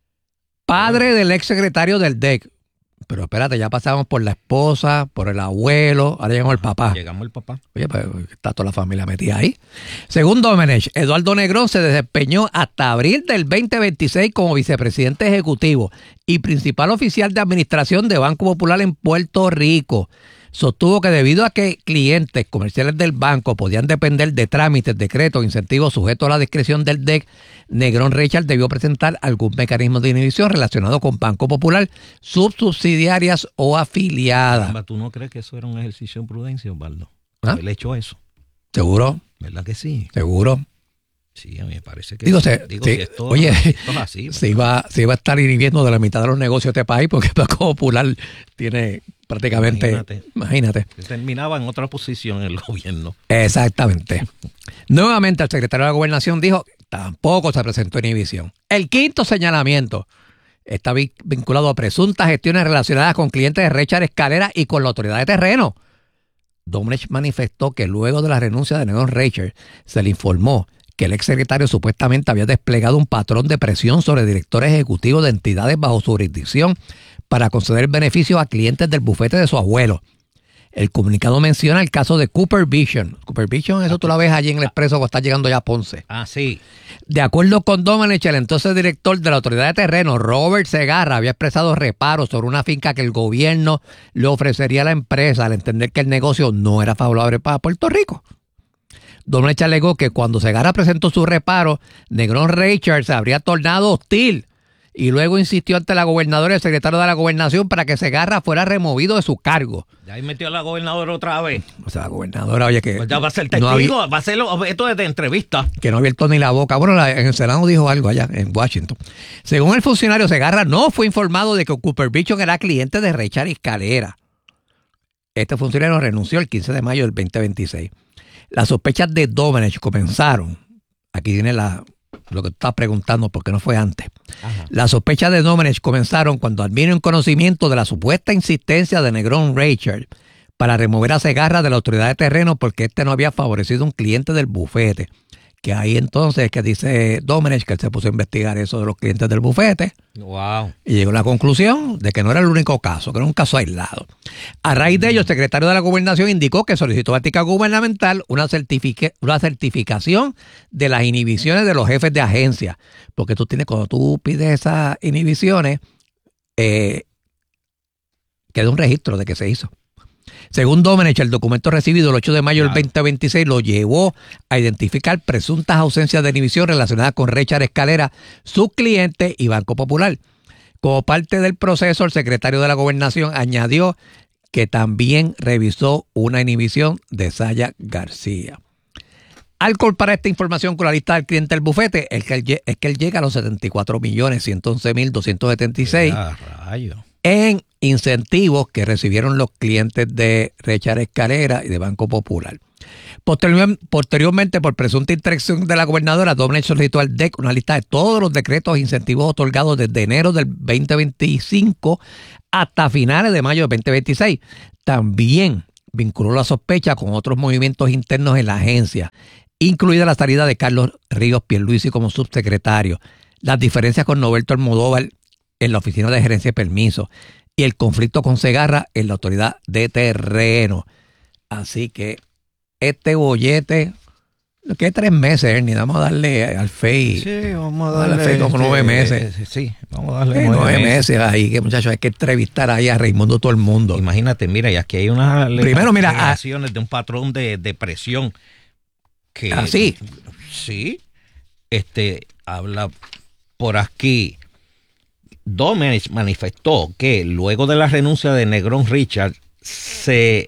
Padre del ex secretario del D E C. Pero espérate, ya pasamos por la esposa, por el abuelo, ahora llegamos al papá. Llegamos al papá. Oye, pues está toda la familia metida ahí. Según Domenech, Eduardo Negrón se desempeñó hasta abril del veinte veintiséis como vicepresidente ejecutivo y principal oficial de administración de Banco Popular en Puerto Rico. Sostuvo que debido a que clientes comerciales del banco podían depender de trámites, decretos, incentivos sujetos a la discreción del D E C, Negrón Richard debió presentar algún mecanismo de inhibición relacionado con Banco Popular, subsubsidiarias o afiliadas. ¿Tú no crees que eso era un ejercicio de prudencia, Osvaldo? ¿Ah? Él hecho eso. ¿Seguro? ¿Verdad que sí? ¿Seguro? Sí, a mí me parece que Digo, sí. se, Digo sí, si esto, oye, esto es así, se iba, se iba a estar inhibiendo de la mitad de los negocios de este país porque Banco Popular tiene prácticamente, imagínate, imagínate. terminaba en otra posición en el gobierno. Exactamente. Nuevamente el secretario de la Gobernación dijo que tampoco se presentó inhibición. El quinto señalamiento está vinculado a presuntas gestiones relacionadas con clientes de Richard Escalera y con la autoridad de terreno. Domenech manifestó que luego de la renuncia de Negrón Richard se le informó que el exsecretario supuestamente había desplegado un patrón de presión sobre directores ejecutivos de entidades bajo su jurisdicción para conceder beneficios a clientes del bufete de su abuelo. El comunicado menciona el caso de Cooper Vision. Cooper Vision, eso tú la ves allí en el Expreso cuando estás llegando ya a Ponce. Ah, sí. De acuerdo con Domenech, el entonces director de la Autoridad de Terreno, Robert Segarra, había expresado reparos sobre una finca que el gobierno le ofrecería a la empresa al entender que el negocio no era favorable para Puerto Rico. Domenech alegó que cuando Segarra presentó su reparo, Negrón Richard se habría tornado hostil y luego insistió ante la gobernadora y el secretario de la Gobernación para que Segarra fuera removido de su cargo. Ya ahí metió a la gobernadora otra vez. O sea, la gobernadora, oye, que... Pues ya va a ser testigo, no había, va a ser objeto de entrevista. Que no ha abierto ni la boca. Bueno, la, en el Senado dijo algo allá, en Washington. Según el funcionario, Segarra no fue informado de que Cooper Vision era cliente de Richard Escalera. Este funcionario renunció el quince de mayo del veinte veintiséis. Las sospechas de Domenech comenzaron. Aquí viene la, lo que tú estás preguntando, ¿por qué no fue antes? Ajá. Las sospechas de Domenech comenzaron cuando advino en conocimiento de la supuesta insistencia de Negrón Richard para remover a Segarra de la autoridad de terreno porque este no había favorecido a un cliente del bufete, que ahí entonces que dice Domenech que él se puso a investigar eso de los clientes del bufete. Wow. Y llegó a la conclusión de que no era el único caso, que era un caso aislado. A raíz de ello, el secretario de la Gobernación indicó que solicitó a Ética Gubernamental una, certifique, una certificación de las inhibiciones de los jefes de agencia. Porque tú tienes, cuando tú pides esas inhibiciones, eh, queda un registro de que se hizo. Según Domenech, el documento recibido el ocho de mayo del veinte veintiséis lo llevó a identificar presuntas ausencias de inhibición relacionadas con Richard Escalera, sus clientes y Banco Popular. Como parte del proceso, el secretario de la Gobernación añadió que también revisó una inhibición de Saya García. Al comparar esta información con la lista del cliente del bufete, es que él, es que él llega a los setenta y cuatro millones ciento once mil doscientos setenta y seis en incentivos que recibieron los clientes de Richard Escalera y de Banco Popular. Posterior, posteriormente, por presunta interacción de la gobernadora, Domenech solicitó al D E C una lista de todos los decretos e incentivos otorgados desde enero del veinte veinticinco hasta finales de mayo del veinte veintiséis. También vinculó la sospecha con otros movimientos internos en la agencia, incluida la salida de Carlos Ríos Pierluisi como subsecretario, las diferencias con Novelto Almodóvar en la Oficina de Gerencia de Permisos y el conflicto con Segarra en la Autoridad de Terreno. Así que este bollete, que es tres meses, ni vamos a darle al F E I. Sí, vamos a darle, darle F E I como este, nueve meses. Sí, vamos a darle sí, nueve, nueve meses. meses ahí, que muchachos, hay que entrevistar ahí a Raimundo todo el mundo. Imagínate, mira, y aquí hay unas Primero, mira, alegaciones de un patrón de depresión que ¿Ah, sí? Sí, este, habla por aquí. Domenech manifestó que luego de la renuncia de Negrón Richard se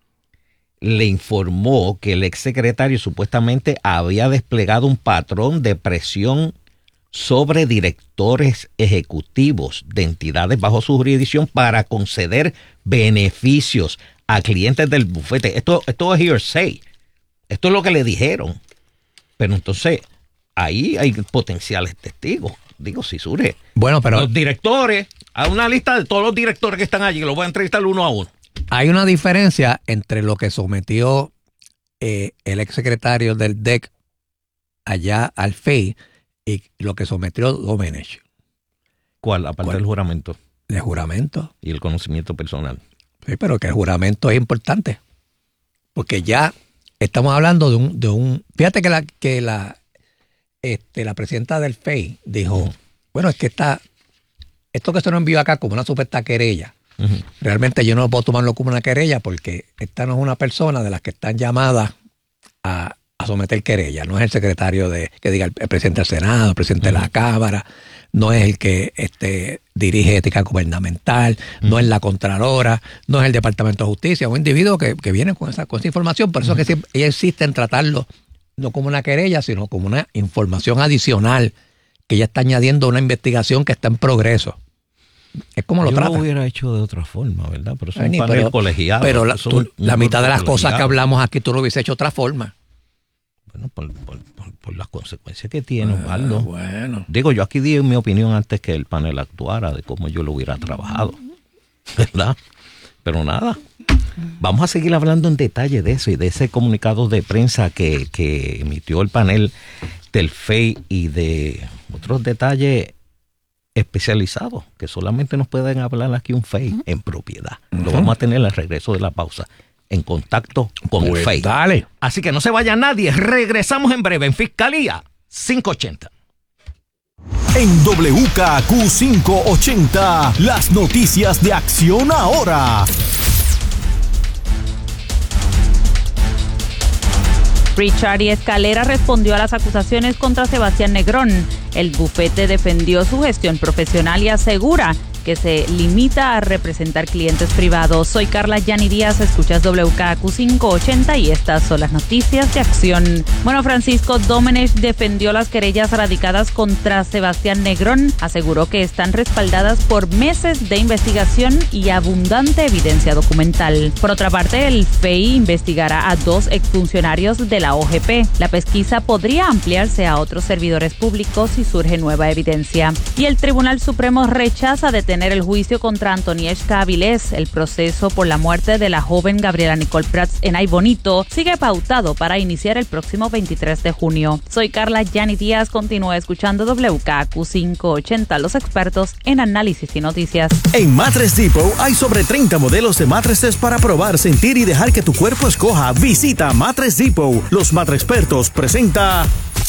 le informó que el exsecretario supuestamente había desplegado un patrón de presión sobre directores ejecutivos de entidades bajo su jurisdicción para conceder beneficios a clientes del bufete. Esto, esto es hearsay. Esto es lo que le dijeron. Pero entonces, ahí hay potenciales testigos. Digo, si surge. Bueno, pero los directores, hay una lista de todos los directores que están allí, que los voy a entrevistar uno a uno. Hay una diferencia entre lo que sometió eh, el exsecretario del D E C allá al F E I y lo que sometió Domenech. ¿Cuál? Aparte ¿Cuál? del juramento. ¿El juramento? Y el conocimiento personal. Sí, pero que el juramento es importante. Porque ya estamos hablando de un... De un fíjate que la... Que la Este, la presidenta del F E I dijo, uh-huh. bueno, es que está, esto que se nos envió acá como una supuesta querella, uh-huh. realmente yo no puedo tomarlo como una querella porque esta no es una persona de las que están llamadas a, a someter querella, no es el secretario de, que diga el, el presidente del Senado, el presidente uh-huh. de la Cámara, no es el que este, dirige ética gubernamental, uh-huh. no es la Contralora, no es el Departamento de Justicia, un individuo que, que viene con esa, con esa información, por eso uh-huh. es que ella insiste en tratarlo no como una querella, sino como una información adicional que ella está añadiendo a una investigación que está en progreso. Es como lo Yo trata. Yo lo hubiera hecho de otra forma, ¿verdad? Pero es un Ay, panel pero, colegiado. Pero la, tú, la mitad de las colegiado. cosas que hablamos aquí tú lo hubiese hecho de otra forma. Bueno, por, por, por, por las consecuencias que tiene, ah, Osvaldo. Bueno. Digo, yo aquí di mi opinión antes que el panel actuara de cómo yo lo hubiera trabajado, ¿verdad? Pero nada. Vamos a seguir hablando en detalle de eso y de ese comunicado de prensa que, que emitió el panel del F E I y de otros detalles especializados que solamente nos pueden hablar aquí un F E I en propiedad. Uh-huh. Lo vamos a tener al regreso de la pausa en contacto con pues el F E I. Dale. Así que no se vaya nadie. Regresamos en breve en Fiscalía quinientos ochenta. En W K Q quinientos ochenta, las noticias de Acción Ahora. Richard Escalera respondió a las acusaciones contra Sebastián Negrón. El bufete defendió su gestión profesional y asegura que se limita a representar clientes privados. Soy Carla Yani Díaz, escuchas W K Q quinientos ochenta y estas son las noticias de Acción. Bueno, Francisco Domenech defendió las querellas radicadas contra Sebastián Negrón. Aseguró que están respaldadas por meses de investigación y abundante evidencia documental. Por otra parte, el F E I investigará a dos exfuncionarios de la O G P. La pesquisa podría ampliarse a otros servidores públicos si surge nueva evidencia. Y el Tribunal Supremo rechaza detener detener el juicio contra Antonieshka Avilés. El proceso por la muerte de la joven Gabriela Nicole Prats en Ay Bonito sigue pautado para iniciar el próximo veintitrés de junio. Soy Carla Yani Díaz, continúa escuchando W K Q quinientos ochenta, los expertos en análisis y noticias. En Mattress Depot hay sobre treinta modelos de mattresses para probar, sentir y dejar que tu cuerpo escoja. Visita Mattress Depot. Los Mattress Expertos presenta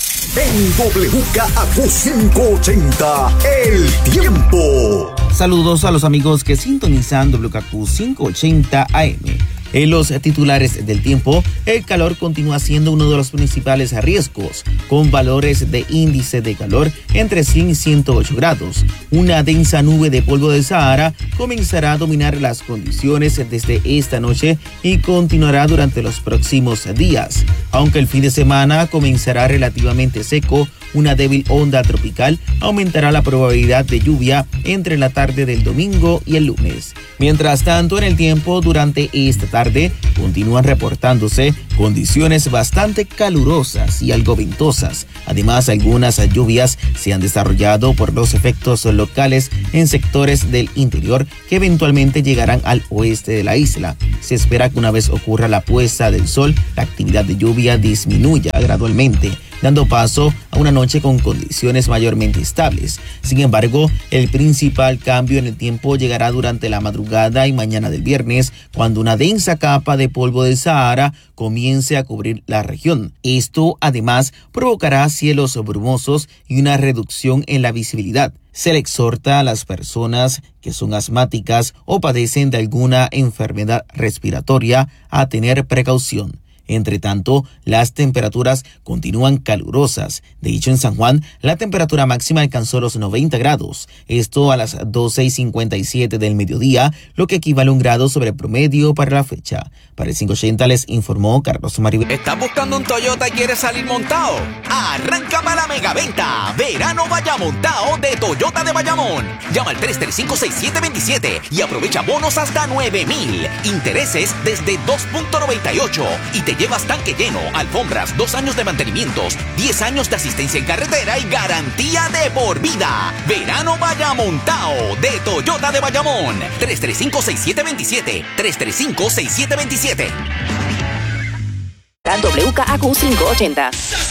en W K Q quinientos ochenta, el tiempo. Saludos a los amigos que sintonizan W K Q quinientos ochenta A M. En los titulares del tiempo, el calor continúa siendo uno de los principales riesgos, con valores de índice de calor entre cien y ciento ocho grados. Una densa nube de polvo del Sahara comenzará a dominar las condiciones desde esta noche y continuará durante los próximos días. Aunque el fin de semana comenzará relativamente seco, una débil onda tropical aumentará la probabilidad de lluvia entre la tarde del domingo y el lunes. Mientras tanto, en el tiempo durante esta tarde continúan reportándose condiciones bastante calurosas y algo ventosas. Además, algunas lluvias se han desarrollado por los efectos locales en sectores del interior que eventualmente llegarán al oeste de la isla. Se espera que una vez ocurra la puesta del sol, la actividad de lluvia disminuya gradualmente, dando paso a una noche con condiciones mayormente estables. Sin embargo, el principal cambio en el tiempo llegará durante la madrugada y mañana del viernes, cuando una densa capa de polvo del Sahara comience a cubrir la región. Esto, además, provocará cielos brumosos y una reducción en la visibilidad. Se le exhorta a las personas que son asmáticas o padecen de alguna enfermedad respiratoria a tener precaución. Entre tanto, las temperaturas continúan calurosas. De hecho, en San Juan, la temperatura máxima alcanzó los noventa grados. Esto a las doce y cincuenta y siete del mediodía, lo que equivale a un grado sobre promedio para la fecha. Para el quinientos ochenta les informó Carlos Maribel. ¿Estás buscando un Toyota y quieres salir montado? Arranca para la megaventa. Verano vaya montado de Toyota de Bayamón. Llama al tres tres cinco, seis siete dos siete y aprovecha bonos hasta nueve mil. Intereses desde dos punto noventa y ocho y te llevas tanque lleno, alfombras, dos años de mantenimientos, diez años de asistencia en carretera y garantía de por vida. Verano vaya montado de Toyota de Bayamón. tres tres cinco, seis siete dos siete. tres tres cinco, seis siete dos siete. W K Q quinientos ochenta.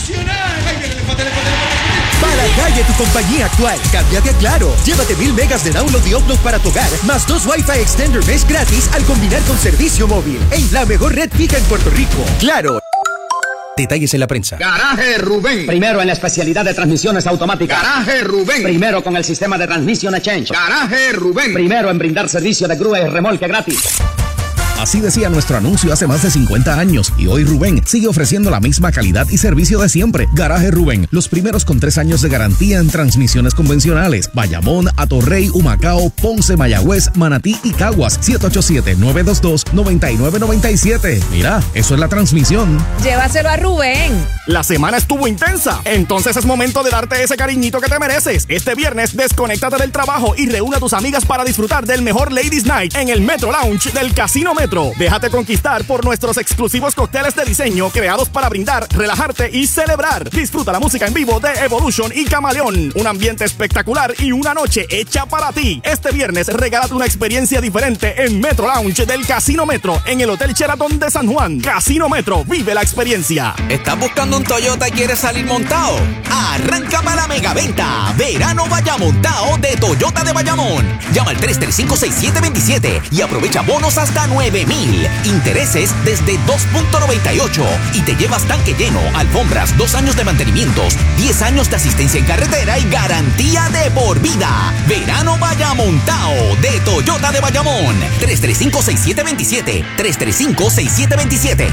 Para calle tu compañía actual, cámbiate a Claro. Llévate mil megas de download y upload para tu hogar, más dos Wi-Fi Extender Mesh gratis al combinar con servicio móvil. En la mejor red fija en Puerto Rico. Claro. Detalles en la prensa. Garaje Rubén. Primero en la especialidad de transmisiones automáticas. Garaje Rubén. Primero con el sistema de Transmission Exchange. Garaje Rubén. Primero en brindar servicio de grúa y remolque gratis. Así decía nuestro anuncio hace más de cincuenta años y hoy Rubén sigue ofreciendo la misma calidad y servicio de siempre. Garaje Rubén, los primeros con tres años de garantía en transmisiones convencionales. Bayamón, Atorrey, Humacao, Ponce, Mayagüez, Manatí y Caguas. siete ocho siete, nueve dos dos, nueve nueve nueve siete. Mira, eso es la transmisión. Llévaselo a Rubén. La semana estuvo intensa, entonces es momento de darte ese cariñito que te mereces. Este viernes, desconéctate del trabajo y reúne a tus amigas para disfrutar del mejor Ladies Night en el Metro Lounge del Casino Metro. Déjate conquistar por nuestros exclusivos cócteles de diseño creados para brindar, relajarte y celebrar. Disfruta la música en vivo de Evolution y Camaleón. Un ambiente espectacular y una noche hecha para ti. Este viernes regálate una experiencia diferente en Metro Lounge del Casino Metro en el Hotel Sheraton de San Juan. Casino Metro, vive la experiencia. ¿Estás buscando un Toyota y quieres salir montado? Arranca para la megaventa. Verano vaya montado de Toyota de Bayamón. Llama al tres tres cinco, seis siete dos siete y aprovecha bonos hasta nueve mil. Intereses desde dos punto noventa y ocho y te llevas tanque lleno, alfombras, dos años de mantenimientos, diez años de asistencia en carretera y garantía de por vida. Verano vaya montado de Toyota de Bayamón. tres tres cinco, seis siete dos siete. tres tres cinco, seis siete dos siete.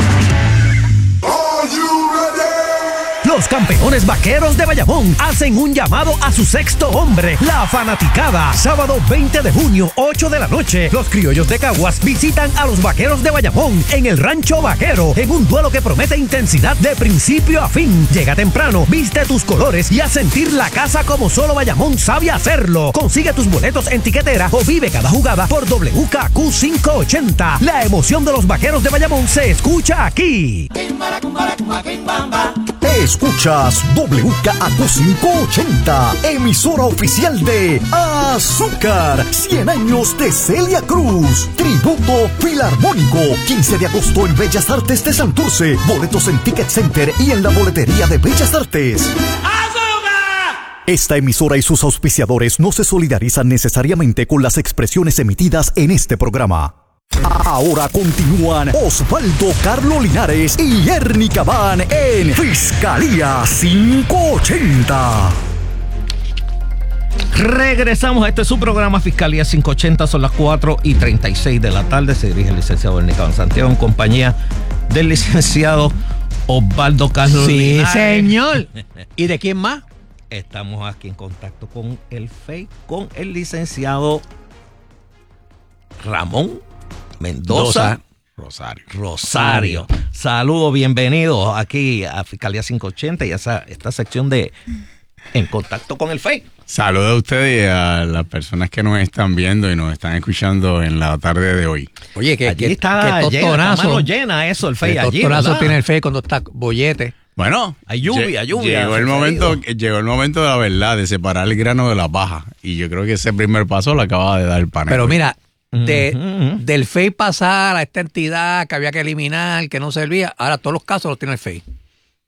Los campeones vaqueros de Bayamón hacen un llamado a su sexto hombre, la fanaticada. Sábado veinte de junio, ocho de la noche, los criollos de Caguas visitan a los vaqueros de Bayamón en el Rancho Vaquero, en un duelo que promete intensidad de principio a fin. Llega temprano, viste tus colores y a sentir la casa como solo Bayamón sabe hacerlo. Consigue tus boletos en tiquetera o vive cada jugada por W K Q quinientos ochenta. La emoción de los vaqueros de Bayamón se escucha aquí. Escuchas W K A Q quinientos ochenta, emisora oficial de Azúcar, cien años de Celia Cruz, tributo filarmónico, quince de agosto en Bellas Artes de Santurce, boletos en Ticket Center y en la boletería de Bellas Artes. Esta emisora y sus auspiciadores no se solidarizan necesariamente con las expresiones emitidas en este programa. Ahora continúan Osvaldo Carlo Linares y Ernie Cabán en Fiscalía quinientos ochenta. Regresamos a este su programa Fiscalía quinientos ochenta, son las cuatro y treinta y seis de la tarde. Se dirige el licenciado Ernie Cabán Santiago en compañía del licenciado Osvaldo Carlos sí, Linares. Sí, señor. ¿Y de quién más? Estamos aquí en contacto con el F E I, con el licenciado Ramón Mendoza Rosario. Rosario. Saludos, bienvenidos aquí a Fiscalía quinientos ochenta y a esa, esta sección de En Contacto con el F E I. Saludos a ustedes y a las personas que nos están viendo y nos están escuchando en la tarde de hoy. Oye, que, allí que, está que llena, está mano llena eso, el F E I allí, tostonazo tiene el F E I cuando está bollete. Bueno, hay lluvia, lluvia. Llegó el momento, llegó el momento de la verdad, de separar el grano de la paja. Y yo creo que ese primer paso lo acaba de dar el panel. Pero mira, de, uh-huh. del F E I pasar a esta entidad que había que eliminar, que no servía, ahora todos los casos los tiene el F E I.